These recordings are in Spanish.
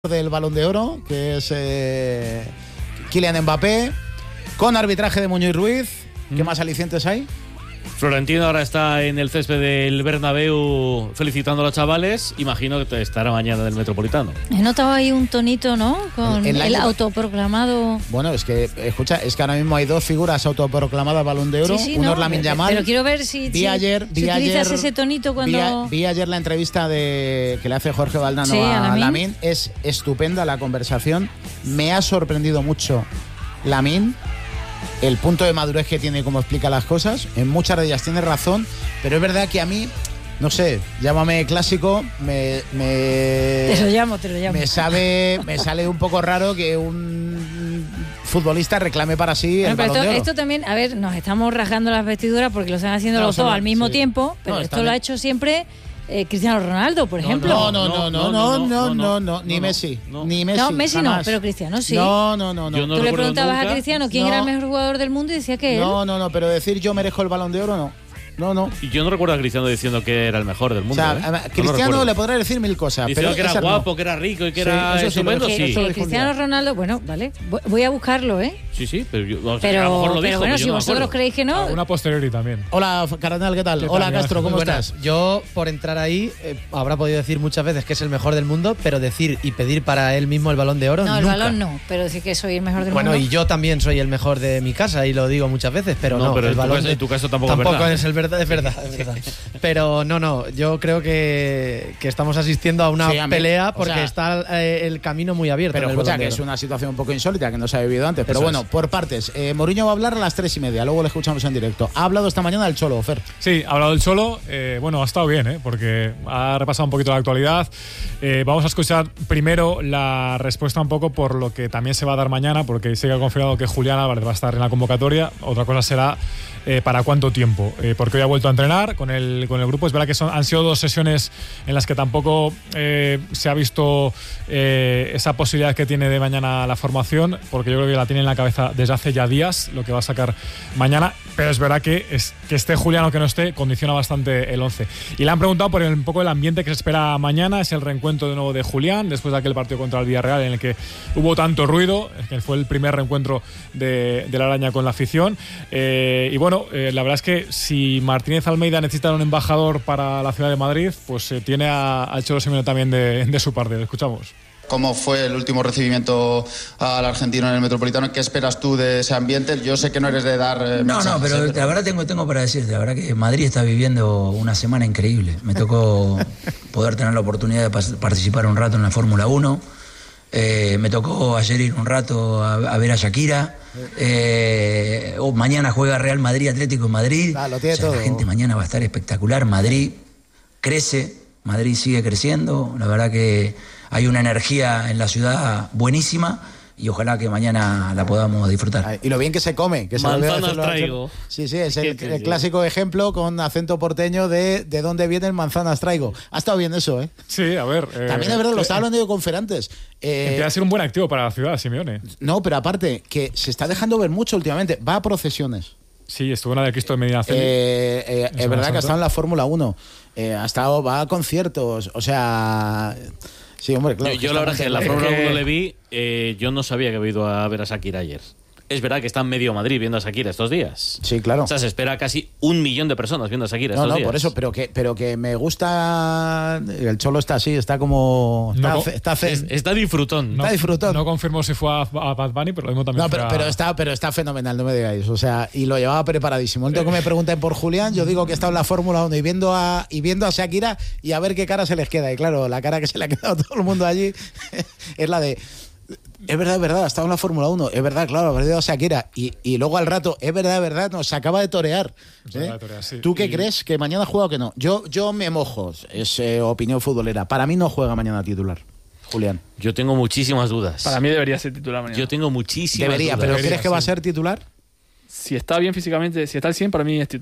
del Balón de Oro, que es Kylian Mbappé, con arbitraje de Muñoz Ruiz. ¿Qué más alicientes hay? Florentino ahora está en el césped del Bernabéu felicitando a los chavales. Imagino que estará mañana del Metropolitano. He notado ahí un tonito, ¿no? Con el autoproclamado. Bueno, es que, escucha, es que ahora mismo hay dos figuras autoproclamadas Balón de Oro. Sí, Uno no, es Lamine Yamal. Pero quiero ver si utilizas ese tonito cuando... Vi ayer la entrevista que le hace Jorge Valdano a Lamine. Es estupenda la conversación. Me ha sorprendido mucho Lamine. El punto de madurez que tiene, como explica las cosas, en muchas de ellas tiene razón, pero es verdad que a mí, no sé, llámame clásico, te lo llamo. Me sale un poco raro que un futbolista reclame para sí el Balón de Oro. Esto también, a ver, nos estamos rasgando las vestiduras porque lo están haciendo los dos al mismo tiempo, pero esto lo ha hecho siempre Cristiano Ronaldo, por ejemplo. No, ni Messi. Ni Messi. No, Messi jamás. no, pero Cristiano sí. No. Tú le preguntabas a Cristiano quién era el mejor jugador del mundo y decía que él. No, pero decir yo merezco el Balón de Oro, no. No. Y yo no recuerdo a Cristiano diciendo que era el mejor del mundo. O sea, Cristiano le podrá decir mil cosas. Diciendo pero que era guapo, que era rico y que era estupendo, sí. Cristiano Ronaldo, bueno, vale. Voy a buscarlo, ¿eh? Sí, pero a lo mejor lo dijo. Pero bueno, si vosotros creéis que no. Una posteriori también. Hola, Cardenal, ¿qué tal? Hola, Castro, ¿cómo estás? Yo, por entrar ahí, habrá podido decir muchas veces que es el mejor del mundo, pero decir y pedir para él mismo el Balón de Oro, no, nunca. el Balón no, pero decir que soy el mejor del mundo. Bueno, y yo también soy el mejor de mi casa y lo digo muchas veces, pero no, pero el Balón en tu caso tampoco es verdad. Es verdad. Pero no, yo creo que estamos asistiendo a una pelea porque está el camino muy abierto. Pero escucha, que es una situación un poco insólita que no se ha vivido antes. Pero bueno, por partes. Mourinho va a hablar a las 3:30, luego le escuchamos en directo. Ha hablado esta mañana del Cholo, Fer. Sí, ha hablado del Cholo. Bueno, ha estado bien, porque ha repasado un poquito la actualidad. Vamos a escuchar primero la respuesta un poco por lo que también se va a dar mañana, porque se ha confirmado que Julián Álvarez va a estar en la convocatoria. Otra cosa será para cuánto tiempo, porque hoy ha vuelto a entrenar con el grupo. Es verdad que han sido dos sesiones en las que tampoco se ha visto esa posibilidad que tiene de mañana la formación, porque yo creo que la tiene en la cabeza desde hace ya días lo que va a sacar mañana, pero es verdad que esté Julián o que no esté condiciona bastante el 11. Y le han preguntado por un poco el ambiente que se espera mañana. Es el reencuentro de nuevo de Julián después de aquel partido contra el Villarreal en el que hubo tanto ruido, que fue el primer reencuentro de la Araña con la afición. Y bueno, la verdad es que si Martínez Almeida necesita un embajador para la ciudad de Madrid, pues tiene al Cholo Simeone también de su parte. Lo escuchamos. ¿Cómo fue el último recibimiento al argentino en el Metropolitano? ¿Qué esperas tú de ese ambiente? Yo sé que no eres de dar mensajes, pero la verdad tengo para decirte, la verdad que Madrid está viviendo una semana increíble. Me tocó poder tener la oportunidad de participar un rato en la Fórmula 1. Me tocó ayer ir un rato a ver a Shakira. Mañana juega Real Madrid, Atlético de Madrid. Lo tiene todo. La gente mañana va a estar espectacular. Madrid crece, Madrid sigue creciendo. La verdad que hay una energía en la ciudad buenísima y ojalá que mañana la podamos disfrutar. Y lo bien que se come. Que manzanas traigo. Sí, es el clásico ejemplo con acento porteño de dónde vienen manzanas traigo. Ha estado bien eso, ¿eh? Sí, a ver. También es verdad, lo estaba hablando yo con Fer antes. Empieza a ser un buen activo para la ciudad, Simeone. No, pero aparte, que se está dejando ver mucho últimamente. Va a procesiones. Sí, estuvo en la de Cristo de Medina Celi. Es verdad que ha estado en la Fórmula 1. Va a conciertos. O sea... Sí, hombre, claro. Yo la verdad que en la Fórmula 1 le vi, yo no sabía que había ido a ver a Shakira ayer. Es verdad que está en medio Madrid viendo a Shakira estos días. Sí, claro. O sea, se espera casi 1 millón de personas viendo a Shakira estos días. No, por eso, pero que me gusta. El Cholo está así, está como. Está disfrutón. Está disfrutón. No confirmo si fue a Bad Bunny, pero lo mismo también. No, pero está fenomenal, no me digáis. O sea, y lo llevaba preparadísimo. El que me pregunten por Julián, yo digo que está en la Fórmula 1 y viendo a Shakira y a ver qué cara se les queda. Y claro, la cara que se le ha quedado a todo el mundo allí es la de. Es verdad, ha estado en la Fórmula 1, es verdad, claro, ha perdido a Shakira y luego al rato, es verdad, no, se acaba de torear. Sí. ¿Tú qué crees? ¿Que mañana juega o que no? Yo me mojo, es opinión futbolera. Para mí no juega mañana titular, Julián. Yo tengo muchísimas dudas. Para mí debería ser titular mañana. Yo tengo muchísimas dudas. ¿Pero crees que va a ser titular? Si está bien físicamente, si está al 100, para mí es titular.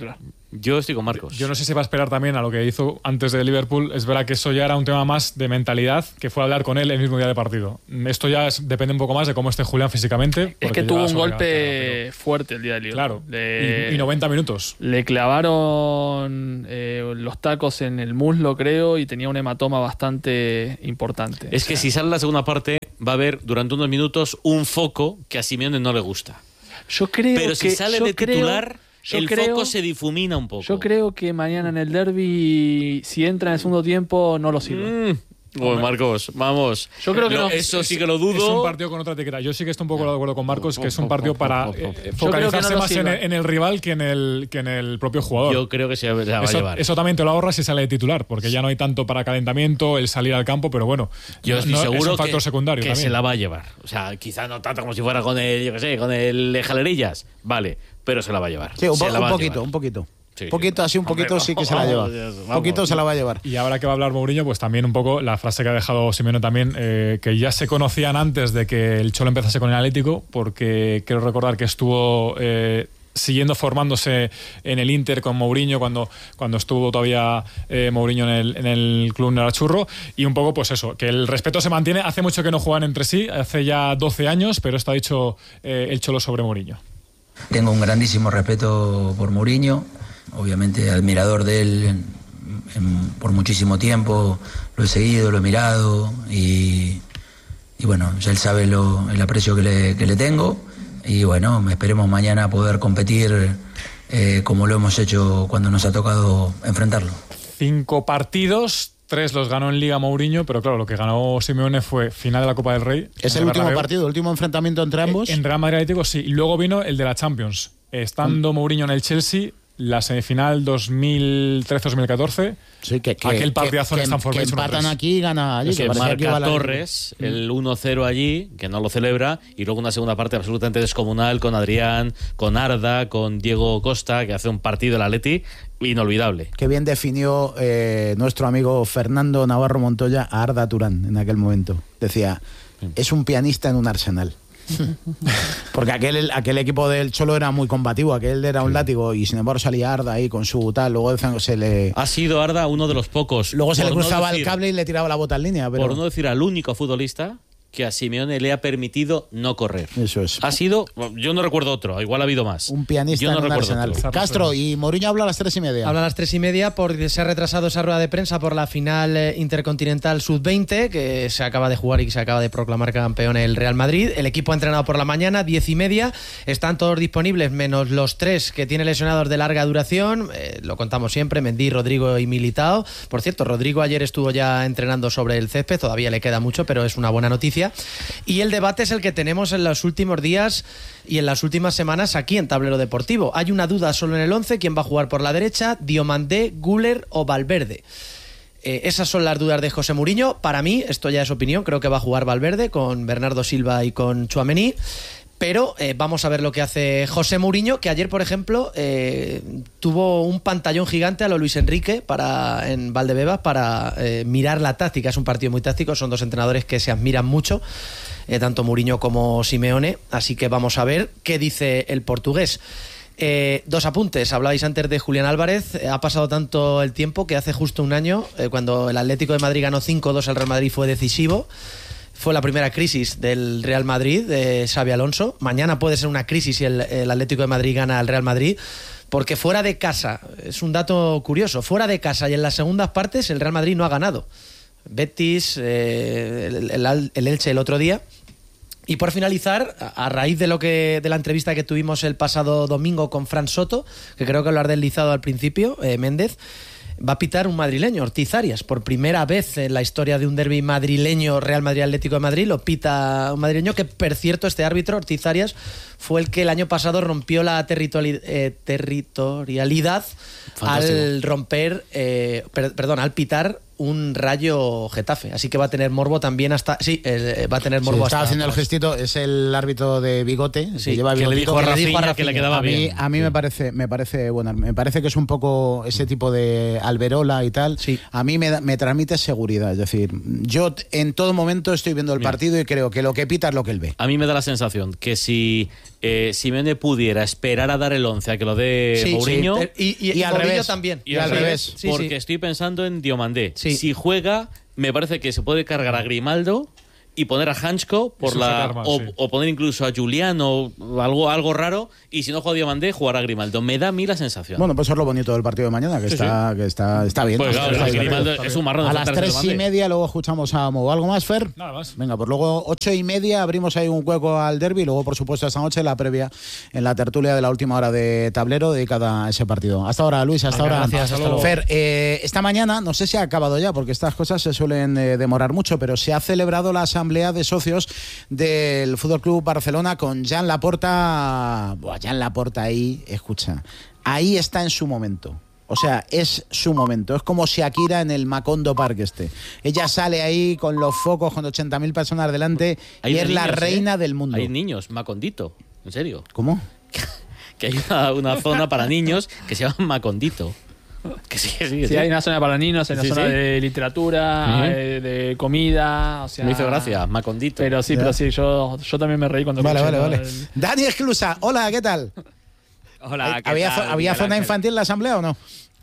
Yo estoy con Marcos. Yo no sé si va a esperar también a lo que hizo antes de Liverpool. Es verdad que eso ya era un tema más de mentalidad, que fue hablar con él el mismo día de partido. Esto ya depende un poco más de cómo esté Julián físicamente. Es que tuvo un golpe fuerte el día de Liverpool. Claro, y 90 minutos. Le clavaron los tacos en el muslo, creo, y tenía un hematoma bastante importante. Es que si sale la segunda parte, va a haber durante unos minutos un foco que a Simeone no le gusta. Pero si sale de titular... foco se difumina un poco. Yo creo que mañana en el derbi, si entra en el segundo tiempo, no lo sirve. Marcos, vamos. Yo creo que no. Eso sí que lo dudo. Es un partido con otra etiqueta. Yo sí que estoy un poco de acuerdo con Marcos, que es un partido para focalizarse más en el rival que en el propio jugador. Yo creo que se la va a llevar. Eso también te lo ahorras si sale de titular, porque ya no hay tanto para calentamiento, el salir al campo, pero bueno, yo estoy seguro es un factor secundario que también. Se la va a llevar. O sea, quizá no tanto como si fuera con el, yo qué sé, con el Jalerillas, vale, pero se la va a llevar. Sí, un poquito. Sí, un poquito sí que se la lleva. Un poquito se la va a llevar. Y ahora que va a hablar Mourinho, pues también un poco la frase que ha dejado Simeone también, que ya se conocían antes de que el Cholo empezase con el Atlético, porque quiero recordar que estuvo siguiendo formándose en el Inter con Mourinho cuando estuvo todavía Mourinho en el club Nerachurro, y un poco pues eso, que el respeto se mantiene. Hace mucho que no juegan entre sí, hace ya 12 años, pero está dicho el Cholo sobre Mourinho. Tengo un grandísimo respeto por Mourinho, obviamente admirador de él por muchísimo tiempo, lo he seguido, lo he mirado y bueno, ya él sabe el aprecio que le tengo, y bueno, esperemos mañana poder competir como lo hemos hecho cuando nos ha tocado enfrentarlo. 5 partidos, 3 los ganó en Liga Mourinho, pero claro, lo que ganó Simeone fue final de la Copa del Rey. ¿Es el último partido, el último enfrentamiento entre ambos? En Real Madrid Atlético, sí. Y luego vino el de la Champions. Estando Mourinho en el Chelsea, la semifinal 2013-2014. Sí, aquel partidazo en Stamford Bridge. Que empatan aquí y gana allí. Que marca Torres el 1-0 allí, que no lo celebra, y luego una segunda parte absolutamente descomunal con Adrián, con Arda, con Diego Costa, que hace un partido el Atleti inolvidable. Qué bien definió nuestro amigo Fernando Navarro Montoya a Arda Turán en aquel momento. Decía, es un pianista en un Arsenal. Porque aquel equipo del Cholo era muy combativo, aquel era un látigo, y sin embargo salía Arda ahí con su tal, luego se le... Ha sido Arda uno de los pocos. Luego se le cruzaba el cable y le tiraba la bota en línea. Pero... Por no decir al único futbolista que a Simeone le ha permitido no correr. Eso es. Ha sido, yo no recuerdo otro, igual ha habido más. Un pianista yo no en Arsenal. Castro, y Mourinho habla a las 3:30. Habla a las 3:30 porque se ha retrasado esa rueda de prensa por la final intercontinental sub-20, que se acaba de jugar y que se acaba de proclamar campeón el Real Madrid. El equipo ha entrenado por la mañana, 10:30. Están todos disponibles, menos los 3 que tiene lesionados de larga duración. Lo contamos siempre, Mendy, Rodrigo y Militao. Por cierto, Rodrigo ayer estuvo ya entrenando sobre el césped, todavía le queda mucho, pero es una buena noticia. Y el debate es el que tenemos en los últimos días y en las últimas semanas aquí en Tablero Deportivo. Hay una duda solo en el 11, ¿quién va a jugar por la derecha? Diomandé, Güler o Valverde. Esas son las dudas de José Mourinho. Para mí, esto ya es opinión, creo que va a jugar Valverde con Bernardo Silva y con Tchouaméni. Pero vamos a ver lo que hace José Mourinho, que ayer, por ejemplo, tuvo un pantallón gigante a lo Luis Enrique en Valdebebas para mirar la táctica. Es un partido muy táctico, son 2 entrenadores que se admiran mucho, tanto Mourinho como Simeone. Así que vamos a ver qué dice el portugués. 2 apuntes. Hablabais antes de Julián Álvarez. Ha pasado tanto el tiempo que hace justo un año, cuando el Atlético de Madrid ganó 5-2 al Real Madrid, fue decisivo. Fue la primera crisis del Real Madrid de Xabi Alonso. Mañana puede ser una crisis si el Atlético de Madrid gana al Real Madrid, porque fuera de casa, es un dato curioso, fuera de casa y en las segundas partes el Real Madrid no ha ganado. Betis, el Elche el otro día. Y por finalizar, a raíz de la entrevista que tuvimos el pasado domingo con Fran Soto, que creo que lo has deslizado al principio, Méndez, va a pitar un madrileño, Ortiz Arias. Por primera vez en la historia de un derbi madrileño, Real Madrid-Atlético de Madrid, lo pita un madrileño que, por cierto, este árbitro, Ortiz Arias, fue el que el año pasado rompió la territorialidad. Fantástico. Al pitar un Rayo Getafe. Así que va a tener morbo también hasta... Sí, va a tener morbo hasta... Estaba haciendo el gestito, es el árbitro de bigote, sí, que lleva bigote. Que le dijo a Rafinha que le quedaba bien. A mí me parece bueno, me parece que es un poco ese tipo de Alberola y tal. Sí. A mí me transmite seguridad, es decir, yo en todo momento estoy viendo el partido y creo que lo que pita es lo que él ve. A mí me da la sensación que si Simeone pudiera esperar a dar el 11 a que lo dé Mourinho, y al revés también. Y al revés, porque estoy pensando en Diomandé. Sí. Si juega, me parece que se puede cargar a Grimaldo y poner a Hanchko o poner incluso a Julián o algo raro, y si no juega Diomandé, jugar a Grimaldo. Me da a mí la sensación. Bueno, pues eso es lo bonito del partido de mañana, que está bien. Pues ¿no? claro, Grimaldo es un marrón. A las 3:30 luego escuchamos a Mo. ¿Algo más, Fer? Nada más. Venga, pues luego 8:30 abrimos ahí un hueco al derbi, y luego por supuesto esta noche la previa en la tertulia de la última hora de Tablero dedicada a ese partido. Hasta ahora, Luis, hasta ahora. Gracias, hasta luego. Fer, esta mañana, no sé si ha acabado ya, porque estas cosas se suelen demorar mucho, pero se ha celebrado la asamblea de socios del Fútbol Club Barcelona con Joan Laporta. Joan Laporta ahí, escucha, ahí está en su momento. O sea, es su momento. Es como Shakira en el Macondo Park este. Ella sale ahí con los focos, con 80.000 personas delante, y es la reina del mundo. Hay niños, Macondito, en serio. ¿Cómo? Que hay una zona para niños que se llama Macondito. Que sí, hay una zona para niños, hay una zona de literatura, de comida, o sea, me hizo gracia, Macondito. Pero sí, yo también me reí cuando Vale. Dani Esclusa, hola, ¿qué tal? Hola, ¿qué tal? ¿Había zona infantil en la asamblea o no?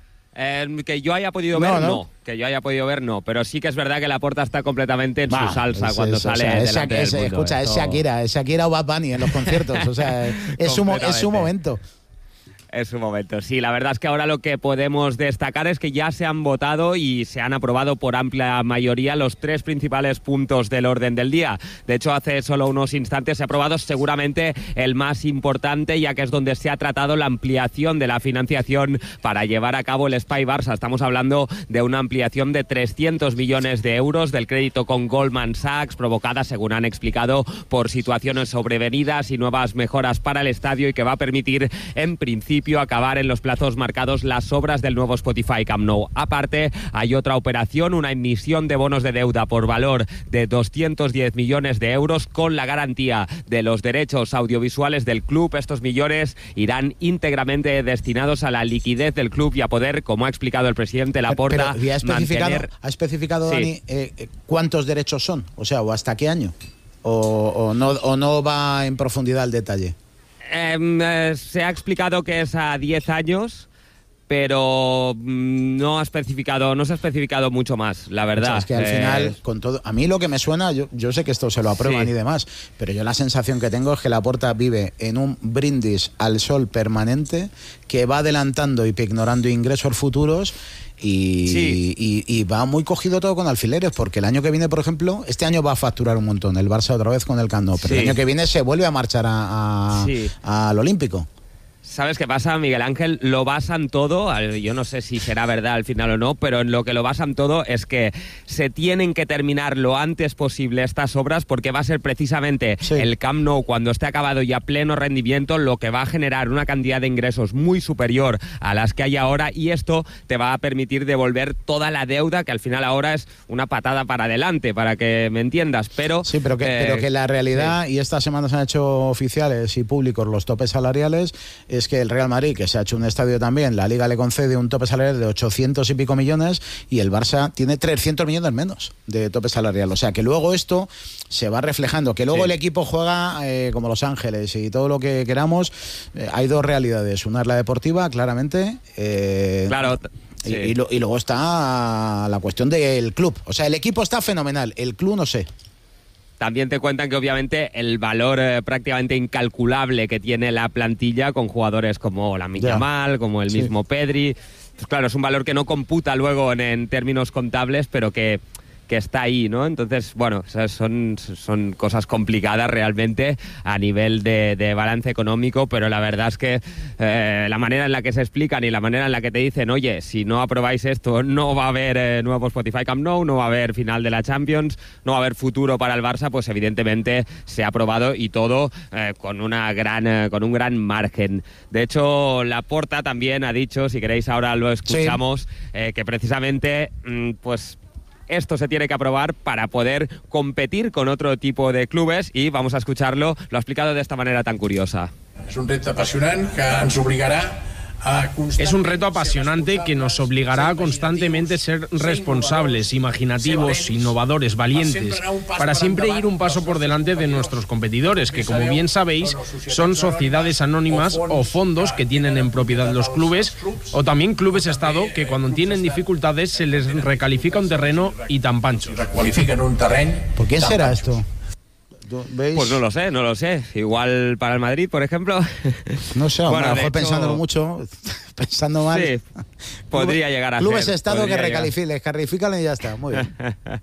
Que yo haya podido ver, no. Que yo haya podido ver, no. Pero sí que es verdad que Laporta está completamente en su salsa cuando sale delante del mundo. Escucha, es Shakira o Bad Bunny en los conciertos. O sea, es su momento. Es su momento. Sí, la verdad es que ahora lo que podemos destacar es que ya se han votado y se han aprobado por amplia mayoría los 3 principales puntos del orden del día. De hecho, hace solo unos instantes se ha aprobado seguramente el más importante, ya que es donde se ha tratado la ampliación de la financiación para llevar a cabo el Spy Barça. Estamos hablando de una ampliación de 300 millones de euros del crédito con Goldman Sachs, provocada, según han explicado, por situaciones sobrevenidas y nuevas mejoras para el estadio, y que va a permitir, en principio, acabar en los plazos marcados las obras del nuevo Spotify Camp Nou. Aparte, hay otra operación, una emisión de bonos de deuda por valor de 210 millones de euros con la garantía de los derechos audiovisuales del club. Estos millones irán íntegramente destinados a la liquidez del club y a poder, como ha explicado el presidente Laporta, pero ¿ha especificado, sí, Dani, cuántos derechos son? O sea, ¿o hasta qué año? ¿O no va en profundidad al detalle? Se ha explicado que es a 10 años, pero no se ha especificado mucho más, la verdad. O sea, es que al final, con todo, a mí lo que me suena, yo sé que esto se lo aprueban y demás, pero yo la sensación que tengo es que Laporta vive en un brindis al sol permanente, que va adelantando y ignorando ingresos futuros. Y va muy cogido todo con alfileres, porque el año que viene, por ejemplo, este año va a facturar un montón el Barça otra vez con el Camp Nou, pero el año que viene se vuelve a marchar al Olímpico. ¿Sabes qué pasa, Miguel Ángel? Lo basan todo, yo no sé si será verdad al final o no, pero en lo que lo basan todo es que se tienen que terminar lo antes posible estas obras, porque va a ser precisamente el Camp Nou, cuando esté acabado y a pleno rendimiento, lo que va a generar una cantidad de ingresos muy superior a las que hay ahora, y esto te va a permitir devolver toda la deuda, que al final ahora es una patada para adelante, para que me entiendas, pero... Sí, pero que la realidad, y estas semanas han hecho oficiales y públicos los topes salariales, es que el Real Madrid, que se ha hecho un estadio también, la Liga le concede un tope salarial de 800 y pico millones, y el Barça tiene 300 millones menos de tope salarial. O sea que luego esto se va reflejando, que luego el equipo juega como Los Ángeles y todo lo que queramos. Hay dos realidades, una es la deportiva, claramente. Claro. Y luego está la cuestión del club. O sea, el equipo está fenomenal, el club no sé. También te cuentan que obviamente el valor prácticamente incalculable que tiene la plantilla, con jugadores como Lamine Yamal, como el mismo Pedri, pues claro, es un valor que no computa luego en términos contables, pero que está ahí, ¿no? Entonces, bueno, son cosas complicadas realmente a nivel de balance económico, pero la verdad es que la manera en la que se explican y la manera en la que te dicen, oye, si no aprobáis esto, no va a haber nuevo Spotify Camp Nou, no va a haber final de la Champions, no va a haber futuro para el Barça, pues evidentemente se ha aprobado, y todo con un gran margen. De hecho, Laporta también ha dicho, si queréis ahora lo escuchamos, que precisamente, pues esto se tiene que aprobar para poder competir con otro tipo de clubes y vamos a escucharlo, lo ha explicado de esta manera tan curiosa. Es un reto apasionante que nos obligará Es un reto apasionante que nos obligará a constantemente ser responsables, imaginativos, innovadores, valientes, para siempre ir un paso por delante de nuestros competidores, que como bien sabéis son sociedades anónimas o fondos que tienen en propiedad los clubes, o también clubes-estado que cuando tienen dificultades se les recalifica un terreno y tan panchos. ¿Por qué será esto? ¿Veis? Pues no lo sé. Igual para el Madrid, por ejemplo. No sé, bueno, a lo mejor pensándolo mucho, pensando mal. Sí, podría llegar a ser. Clubes estado que recalifican y ya está. Muy bien.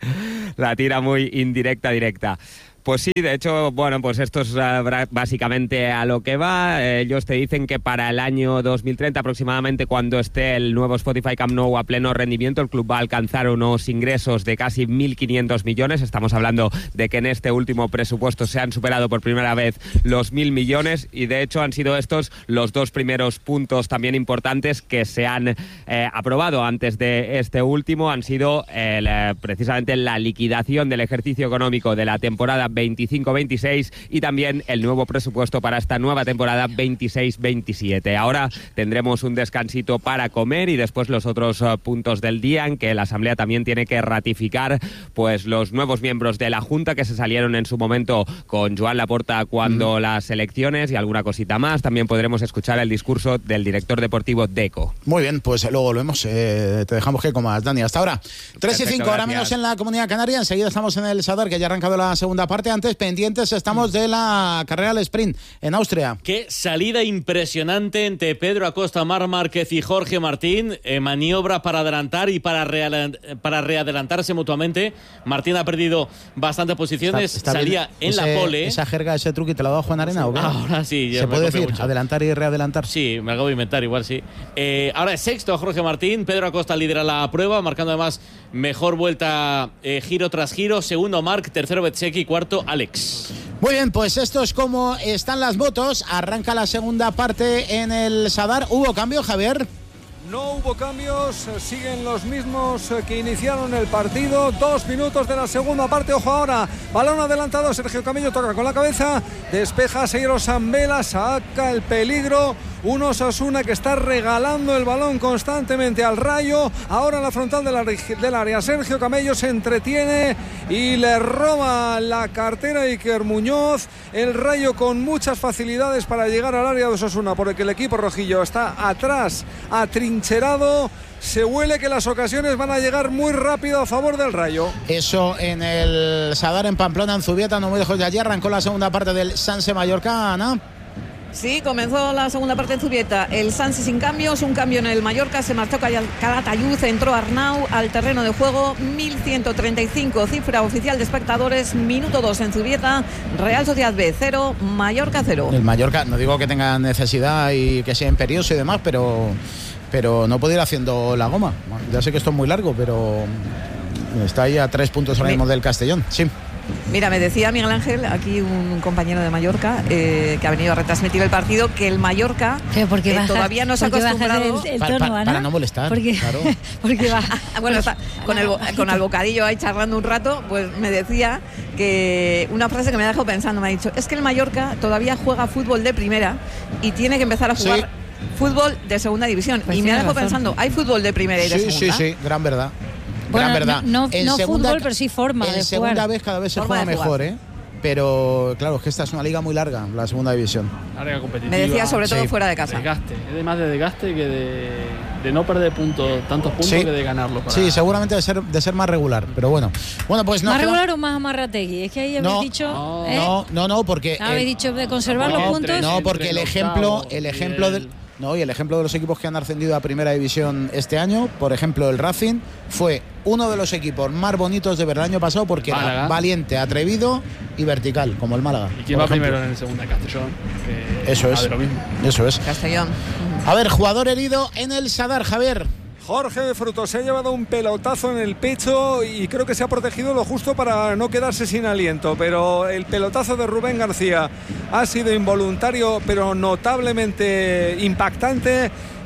La tira muy directa. Pues sí, de hecho, bueno, pues esto es básicamente a lo que va. Ellos te dicen que para el año 2030 aproximadamente, cuando esté el nuevo Spotify Camp Nou a pleno rendimiento, el club va a alcanzar unos ingresos de casi 1.500 millones. Estamos hablando de que en este último presupuesto se han superado por primera vez los 1.000 millones y de hecho han sido estos los dos primeros puntos también importantes que se han aprobado antes de este último. Han sido precisamente la liquidación del ejercicio económico de la temporada 25-26 y también el nuevo presupuesto para esta nueva temporada 26-27. Ahora tendremos un descansito para comer y después los otros puntos del día en que la Asamblea también tiene que ratificar pues los nuevos miembros de la Junta que se salieron en su momento con Joan Laporta cuando las elecciones y alguna cosita más. También podremos escuchar el discurso del director deportivo Deco. Muy bien, pues luego volvemos. Te dejamos que comas, Dani. Hasta ahora. 3:05, ahora menos en la Comunidad Canaria. Enseguida estamos en el Sadar, que ya ha arrancado la segunda parte. Antes, pendientes estamos de la carrera al sprint en Austria. Qué salida impresionante entre Pedro Acosta, Marc Márquez y Jorge Martín. Maniobra para adelantar y para readelantarse mutuamente. Martín ha perdido bastantes posiciones. Salía en la pole. ¿Esa jerga, ese truque te lo ha dado Juan Arena o qué? Ahora sí. ¿Se puede decir mucho adelantar y readelantar? Sí, me acabo de inventar, igual sí. Ahora es sexto Jorge Martín. Pedro Acosta lidera la prueba, marcando además mejor vuelta giro tras giro. Segundo Marc, tercero Bezzecchi, cuarto Alex. Muy bien, pues esto es como están las motos. Arranca la segunda parte en el Sadar. ¿Hubo cambio, Javier? No hubo cambios, siguen los mismos que iniciaron el partido. 2 minutos de la segunda parte. Ojo ahora, balón adelantado. Sergio Camello toca con la cabeza, despeja Seiro Zambela, saca el peligro. Un Osasuna que está regalando el balón constantemente al Rayo. Ahora en la frontal del área. Sergio Camello se entretiene y le roba la cartera a Iker Muñoz. El Rayo con muchas facilidades para llegar al área de Osasuna, porque el equipo rojillo está atrás, atrincherado. Se huele que las ocasiones van a llegar muy rápido a favor del Rayo. Eso en el Sadar, en Pamplona, en Zubieta, no muy lejos de allí. Arrancó la segunda parte del Sanse Mallorca, Ana. Sí, comenzó la segunda parte en Zubieta. El Sanse sin cambios, un cambio en el Mallorca. Se marchó Calatayud, entró Arnau al terreno de juego. 1.135, cifra oficial de espectadores. Minuto 2 en Zubieta. Real Sociedad B 0, Mallorca 0. El Mallorca, no digo que tenga necesidad y que sea imperioso y demás, pero no puede ir haciendo la goma. Ya sé que esto es muy largo, pero está ahí a 3 puntos ahora mismo del Castellón. Sí. Mira, me decía Miguel Ángel, aquí un compañero de Mallorca, que ha venido a retransmitir el partido, que el Mallorca todavía no se ha acostumbrado el tono, para no molestar. Porque, claro. Porque va. Bueno, está con el bocadillo ahí charlando un rato, pues me decía que una frase que me ha dejado pensando, me ha dicho, es que el Mallorca todavía juega fútbol de primera y tiene que empezar a jugar fútbol de segunda división. Pues y me ha dejado pensando, ¿hay fútbol de primera y de segunda? Sí, gran verdad. Bueno, gran verdad. No fútbol, pero sí forma de jugar. En segunda vez cada vez se juega mejor, pero claro, es que esta es una liga muy larga, la segunda división. Larga competitiva. Me decía sobre todo fuera de casa. Desgaste, es más de desgaste que de no perder tantos puntos que de ganarlos. Sí, seguramente de ser más regular, pero bueno. Bueno, pues no. ¿Más regular o más amarrategui? Es que ahí habéis dicho. No, porque. Habéis dicho de conservar los puntos. No, porque el ejemplo del. No, y el ejemplo de los equipos que han ascendido a Primera División este año, por ejemplo, el Racing, fue uno de los equipos más bonitos de ver el año pasado porque era valiente, atrevido y vertical, como el Málaga. ¿Y quién va primero en el segunda? Castellón. Eso es. Lo mismo. Eso es. Castellón. A ver, jugador herido en el Sadar, Javier. Jorge de Frutos se ha llevado un pelotazo en el pecho y creo que se ha protegido lo justo para no quedarse sin aliento, pero el pelotazo de Rubén García ha sido involuntario pero notablemente impactante.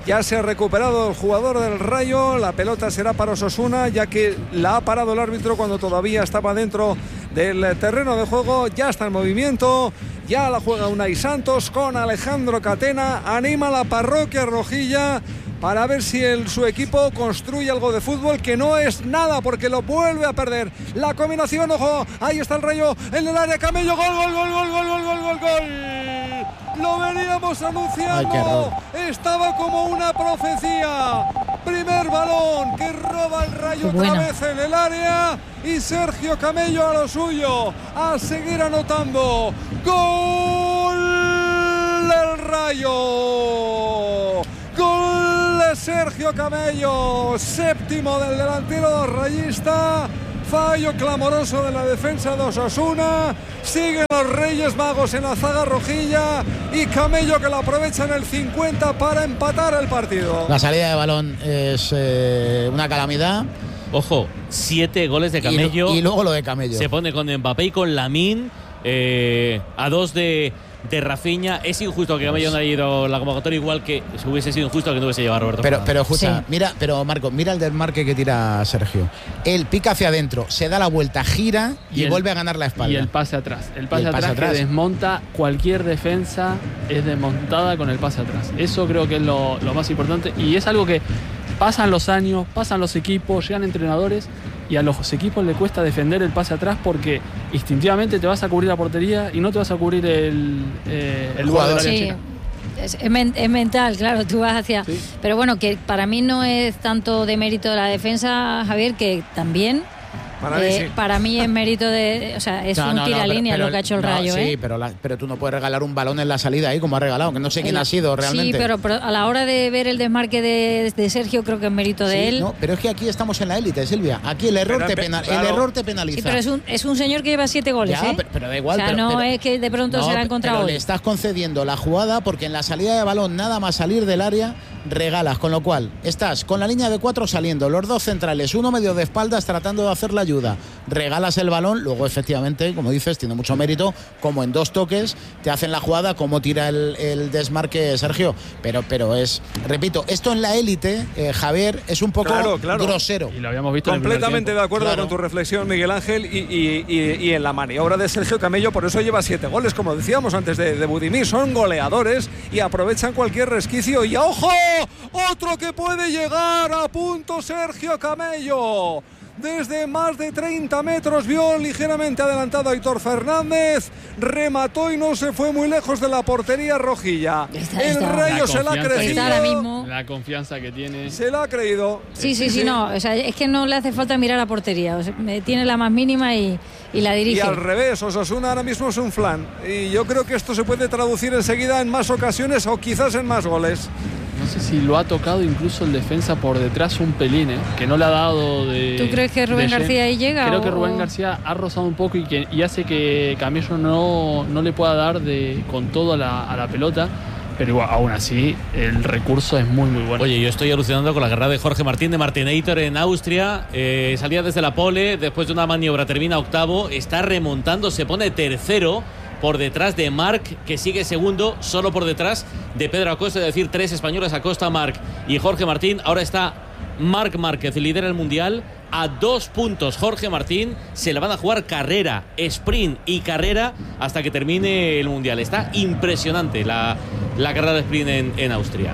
Ya se ha recuperado el jugador del Rayo. La pelota será para Osasuna, ya que la ha parado el árbitro cuando todavía estaba dentro del terreno de juego. Ya está en movimiento. Ya la juega Unai Santos con Alejandro Catena. Anima a la parroquia rojilla para ver si su equipo construye algo de fútbol, que no es nada porque lo vuelve a perder. La combinación, ojo, ahí está el Rayo en el área. Camello, gol, gol, gol, gol, gol, gol, gol, gol, gol. Lo veníamos anunciando. Estaba como una profecía. Primer balón que roba el Rayo otra vez en el área. Y Sergio Camello a lo suyo. A seguir anotando. ¡Gol del Rayo! ¡Gol de Sergio Camello! Séptimo del delantero rayista. Fallo clamoroso de la defensa de Osasuna. Siguen los Reyes Magos en la zaga rojilla y Camello que lo aprovecha en el 50 para empatar el partido. La salida de balón es una calamidad. Ojo, 7 goles de Camello. Y luego lo de Camello. Se pone con Mbappé y con Lamine a 2 de Rafinha. Es injusto que Camello no haya ido la convocatoria, igual que hubiese sido injusto que no hubiese llevado a Roberto Fernández. Pero escucha, Sí. pero Marco, mira el desmarque que tira Sergio. Él pica hacia adentro, se da la vuelta, gira y vuelve a ganar la espalda. Y el pase atrás. El pase pase atrás que desmonta cualquier defensa, es desmontada con el pase atrás. Eso creo que es lo más importante. Y es algo que pasan los años, pasan los equipos, llegan entrenadores y a los equipos les cuesta defender el pase atrás porque instintivamente te vas a cubrir la portería y no te vas a cubrir el jugador del área chica. Es mental, claro, tú vas hacia... Sí. Pero bueno, que para mí no es tanto de mérito de la defensa, Javier, que también... Para mí es mérito de... O sea, es un tiralínea lo que ha hecho el Rayo, Sí, pero tú no puedes regalar un balón en la salida ahí como ha regalado, que no sé quién ha sido realmente. Sí, pero a la hora de ver el desmarque de Sergio, creo que es mérito de él. No, pero es que aquí estamos en la élite, Silvia. Aquí el error, el error te penaliza. Sí, pero es un señor que lleva 7 goles, ya, pero da igual. O sea, no es que de pronto se la ha encontrado hoy. Le estás concediendo la jugada porque en la salida de balón, nada más salir del área, regalas, con lo cual estás con la línea de 4 saliendo, los 2 centrales, uno medio de espaldas tratando de hacer la ayuda, regalas el balón, luego efectivamente, como dices, tiene mucho mérito, como en 2 toques te hacen la jugada, como tira el desmarque Sergio, pero es, repito, esto en la élite, Javier, es un poco grosero. Y lo habíamos visto completamente de acuerdo con tu reflexión, Miguel Ángel, y en la maniobra de Sergio Camello, por eso lleva 7 goles, como decíamos antes de Budimir, son goleadores y aprovechan cualquier resquicio. Y ¡ojo! Otro que puede llegar a punto, Sergio Camello. Desde más de 30 metros vio ligeramente adelantado a Aitor Fernández, remató y no se fue muy lejos de la portería rojilla. El Rayo se la ha creído. La confianza que tiene. Se la ha creído. Sí, no, o sea, es que no le hace falta mirar a portería, o sea, tiene la más mínima y la dirige. Y al revés, Osasuna ahora mismo es un flan. Y yo creo que esto se puede traducir enseguida en más ocasiones o quizás en más goles. No sé si lo ha tocado incluso el defensa por detrás un pelín, que no le ha dado de... ¿Tú crees que Rubén García ahí llega? Creo que Rubén García ha rozado un poco y hace que Camello no le pueda dar con todo a la pelota. Pero igual, aún así, el recurso es muy, muy bueno. Oye, yo estoy alucinando con la carrera de Jorge Martín de Martinator en Austria. Salía desde la pole, después de una maniobra termina octavo, está remontando, se pone tercero por detrás de Marc, que sigue segundo, solo por detrás de Pedro Acosta, es decir, 3 españoles, Acosta, Marc y Jorge Martín. Ahora está Marc Márquez, lidera el Mundial, a 2 puntos. Jorge Martín se la van a jugar carrera, sprint y carrera hasta que termine el Mundial. Está impresionante la carrera de sprint en Austria.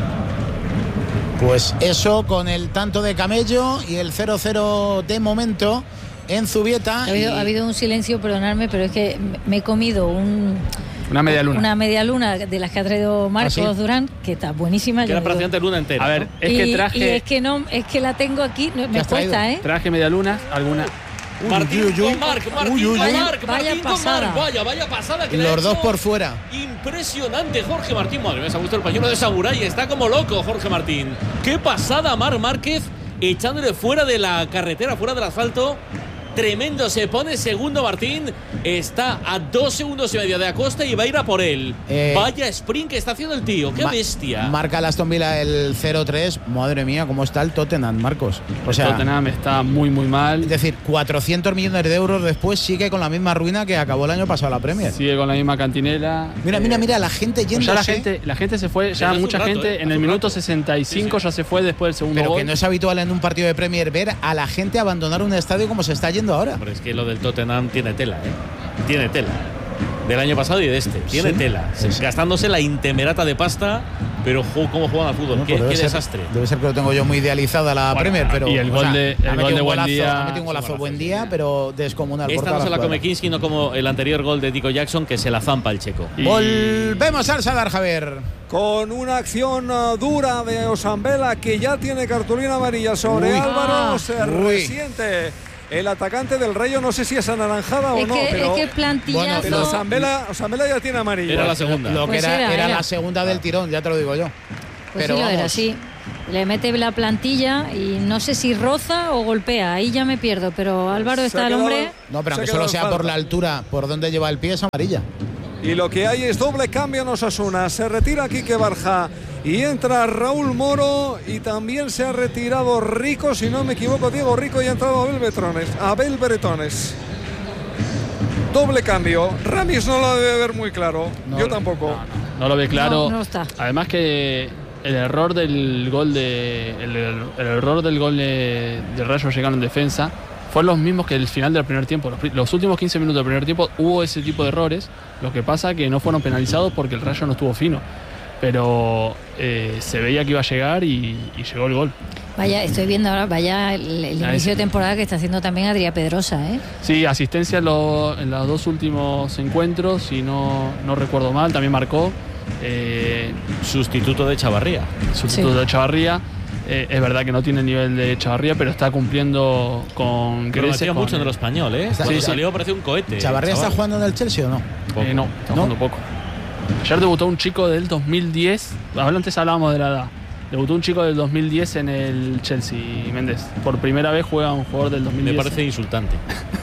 Pues eso con el tanto de Camello y el 0-0 de momento en Zubieta. Ha habido un silencio, perdonadme, pero es que me he comido una media luna. Una media luna de las que ha traído Marcos Durán, que está buenísima. Que era prácticamente luna entera. A ver, es que traje... Y es que no, es que la tengo aquí, me cuesta, Traje media luna, alguna... Martín con Marc, vaya pasada. Vaya pasada que los 2 por fuera. Impresionante Jorge Martín. Madre mía, se ha puesto el pañuelo de Samurai. Está como loco Jorge Martín. Qué pasada Marc Márquez, echándole fuera de la carretera, fuera del asfalto tremendo. Se pone segundo Martín. Está a 2 segundos y medio de Acosta y va a ir a por él. Vaya sprint que está haciendo el tío. ¡Qué bestia! Marca el Aston Villa el 0-3. Madre mía, ¿cómo está el Tottenham, Marcos? O sea, el Tottenham está muy, muy mal. Es decir, 400 millones de euros después sigue con la misma ruina que acabó el año pasado la Premier. Sigue con la misma cantinela. Mira, la gente yéndose. Ya la gente se fue, ya mucha gente en el minuto 65 ya se fue después del segundo gol. gol. Que no es habitual en un partido de Premier ver a la gente abandonar un estadio como se está yendo ahora. Hombre, es que lo del Tottenham tiene tela, ¿eh? Tiene tela. Del año pasado y de este. Tiene tela. Gastándose la intemerata de pasta, pero cómo juegan al fútbol. Qué desastre. Debe ser que lo tengo yo muy idealizada la Premier, pero. Y el gol de buen día. Ha metido un golazo buen día, pero descomunal. Esta no se la come Kinski, no como el anterior gol de Nico Jackson, que se la zampa el checo. Volvemos al Sadar, Javier. Con una acción dura de Osambela, que ya tiene cartulina amarilla sobre Álvaro. Se resiente el atacante del Rayo, no sé si es anaranjada o no, pero es que el plantillazo. Bueno, Osambela ya tiene amarilla. Era la segunda. Lo que era la segunda del tirón, ya te lo digo yo. Pues pero sí, era así. Le mete la plantilla y no sé si roza o golpea. Ahí ya me pierdo, pero Álvaro está el hombre. No, pero aunque solo sea por la altura, por donde lleva el pie, es amarilla. Y lo que hay es doble cambio en Osasuna. Se retira Quique Barja y entra Raúl Moro, y también se ha retirado Rico, si no me equivoco, Diego Rico, y ha entrado Abel Bretones. Doble cambio. Ramis no lo debe ver muy claro. Yo tampoco. No lo ve claro. No está. Además que el error del gol de Rayo Vallecano en defensa fueron los mismos que el final del primer tiempo. Los últimos 15 minutos del primer tiempo hubo ese tipo de errores. Lo que pasa que no fueron penalizados porque el Rayo no estuvo fino. Pero se veía que iba a llegar y llegó el gol. Vaya, estoy viendo ahora, el inicio de temporada que está haciendo también Adrián Pedrosa, ¿eh? Sí, asistencia en los dos últimos encuentros, si no recuerdo mal, también marcó. Sustituto de Chavarría. De Chavarría. Es verdad que no tiene el nivel de Chavarría, pero está cumpliendo con creces. Mucho en lo español, ¿eh? Cuando salió parecía un cohete. ¿Chavarría está jugando en el Chelsea o no? No, está jugando poco. Ayer debutó un chico del 2010. Antes hablábamos de la edad. Debutó un chico del 2010 en el Chelsea, Méndez. Por primera vez juega un jugador del 2010. Me parece insultante.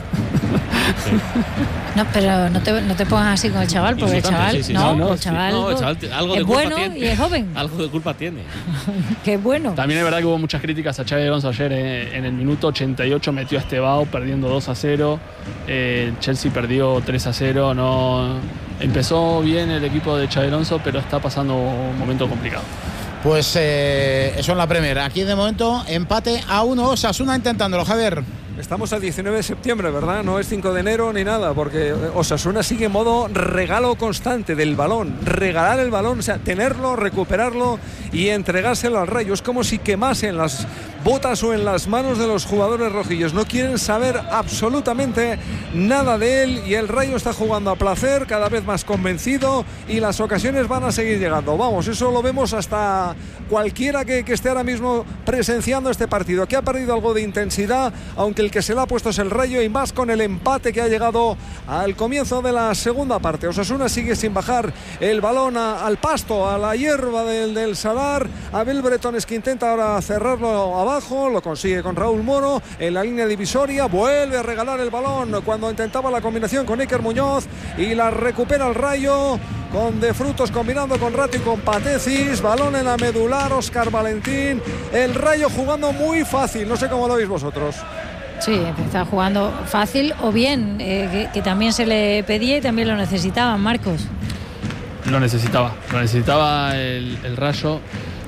Sí. No, pero no te pongas así con el chaval, porque el chaval, el chaval algo es de bueno tiene. Y es joven. Algo de culpa tiene. Qué bueno. También es verdad que hubo muchas críticas a Xabi Alonso ayer. En el minuto 88 metió a Estebao perdiendo 2-0. Chelsea perdió 3-0. No, empezó bien el equipo de Xabi Alonso, pero está pasando un momento complicado. Pues eso en la Premier. Aquí de momento empate a 1. Osasuna intentándolo, Javier. Estamos a 19 de septiembre, ¿verdad? No es 5 de enero ni nada, porque Osasuna sigue en modo regalo constante del balón. Regalar el balón, o sea, tenerlo, recuperarlo y entregárselo al Rayo. Es como si quemasen las botas o en las manos de los jugadores rojillos. No quieren saber absolutamente nada de él, y el Rayo está jugando a placer, cada vez más convencido, y las ocasiones van a seguir llegando. Vamos, eso lo vemos hasta cualquiera que esté ahora mismo presenciando este partido, que ha perdido algo de intensidad, aunque el que se le ha puesto es el Rayo, y más con el empate que ha llegado al comienzo de la segunda parte. Osasuna sigue sin bajar el balón al pasto, a la hierba del Sadar. Abel Bretones, que intenta ahora cerrarlo abajo, lo consigue con Raúl Moro en la línea divisoria, vuelve a regalar el balón cuando intentaba la combinación con Iker Muñoz, y la recupera el Rayo con De Frutos combinando con Rato y con Patecis. Balón en la medular, Óscar Valentín. El Rayo jugando muy fácil, no sé cómo lo veis vosotros. Sí, está jugando fácil o bien, que también se le pedía y también lo necesitaban, Marcos. Lo necesitaba el Rayo.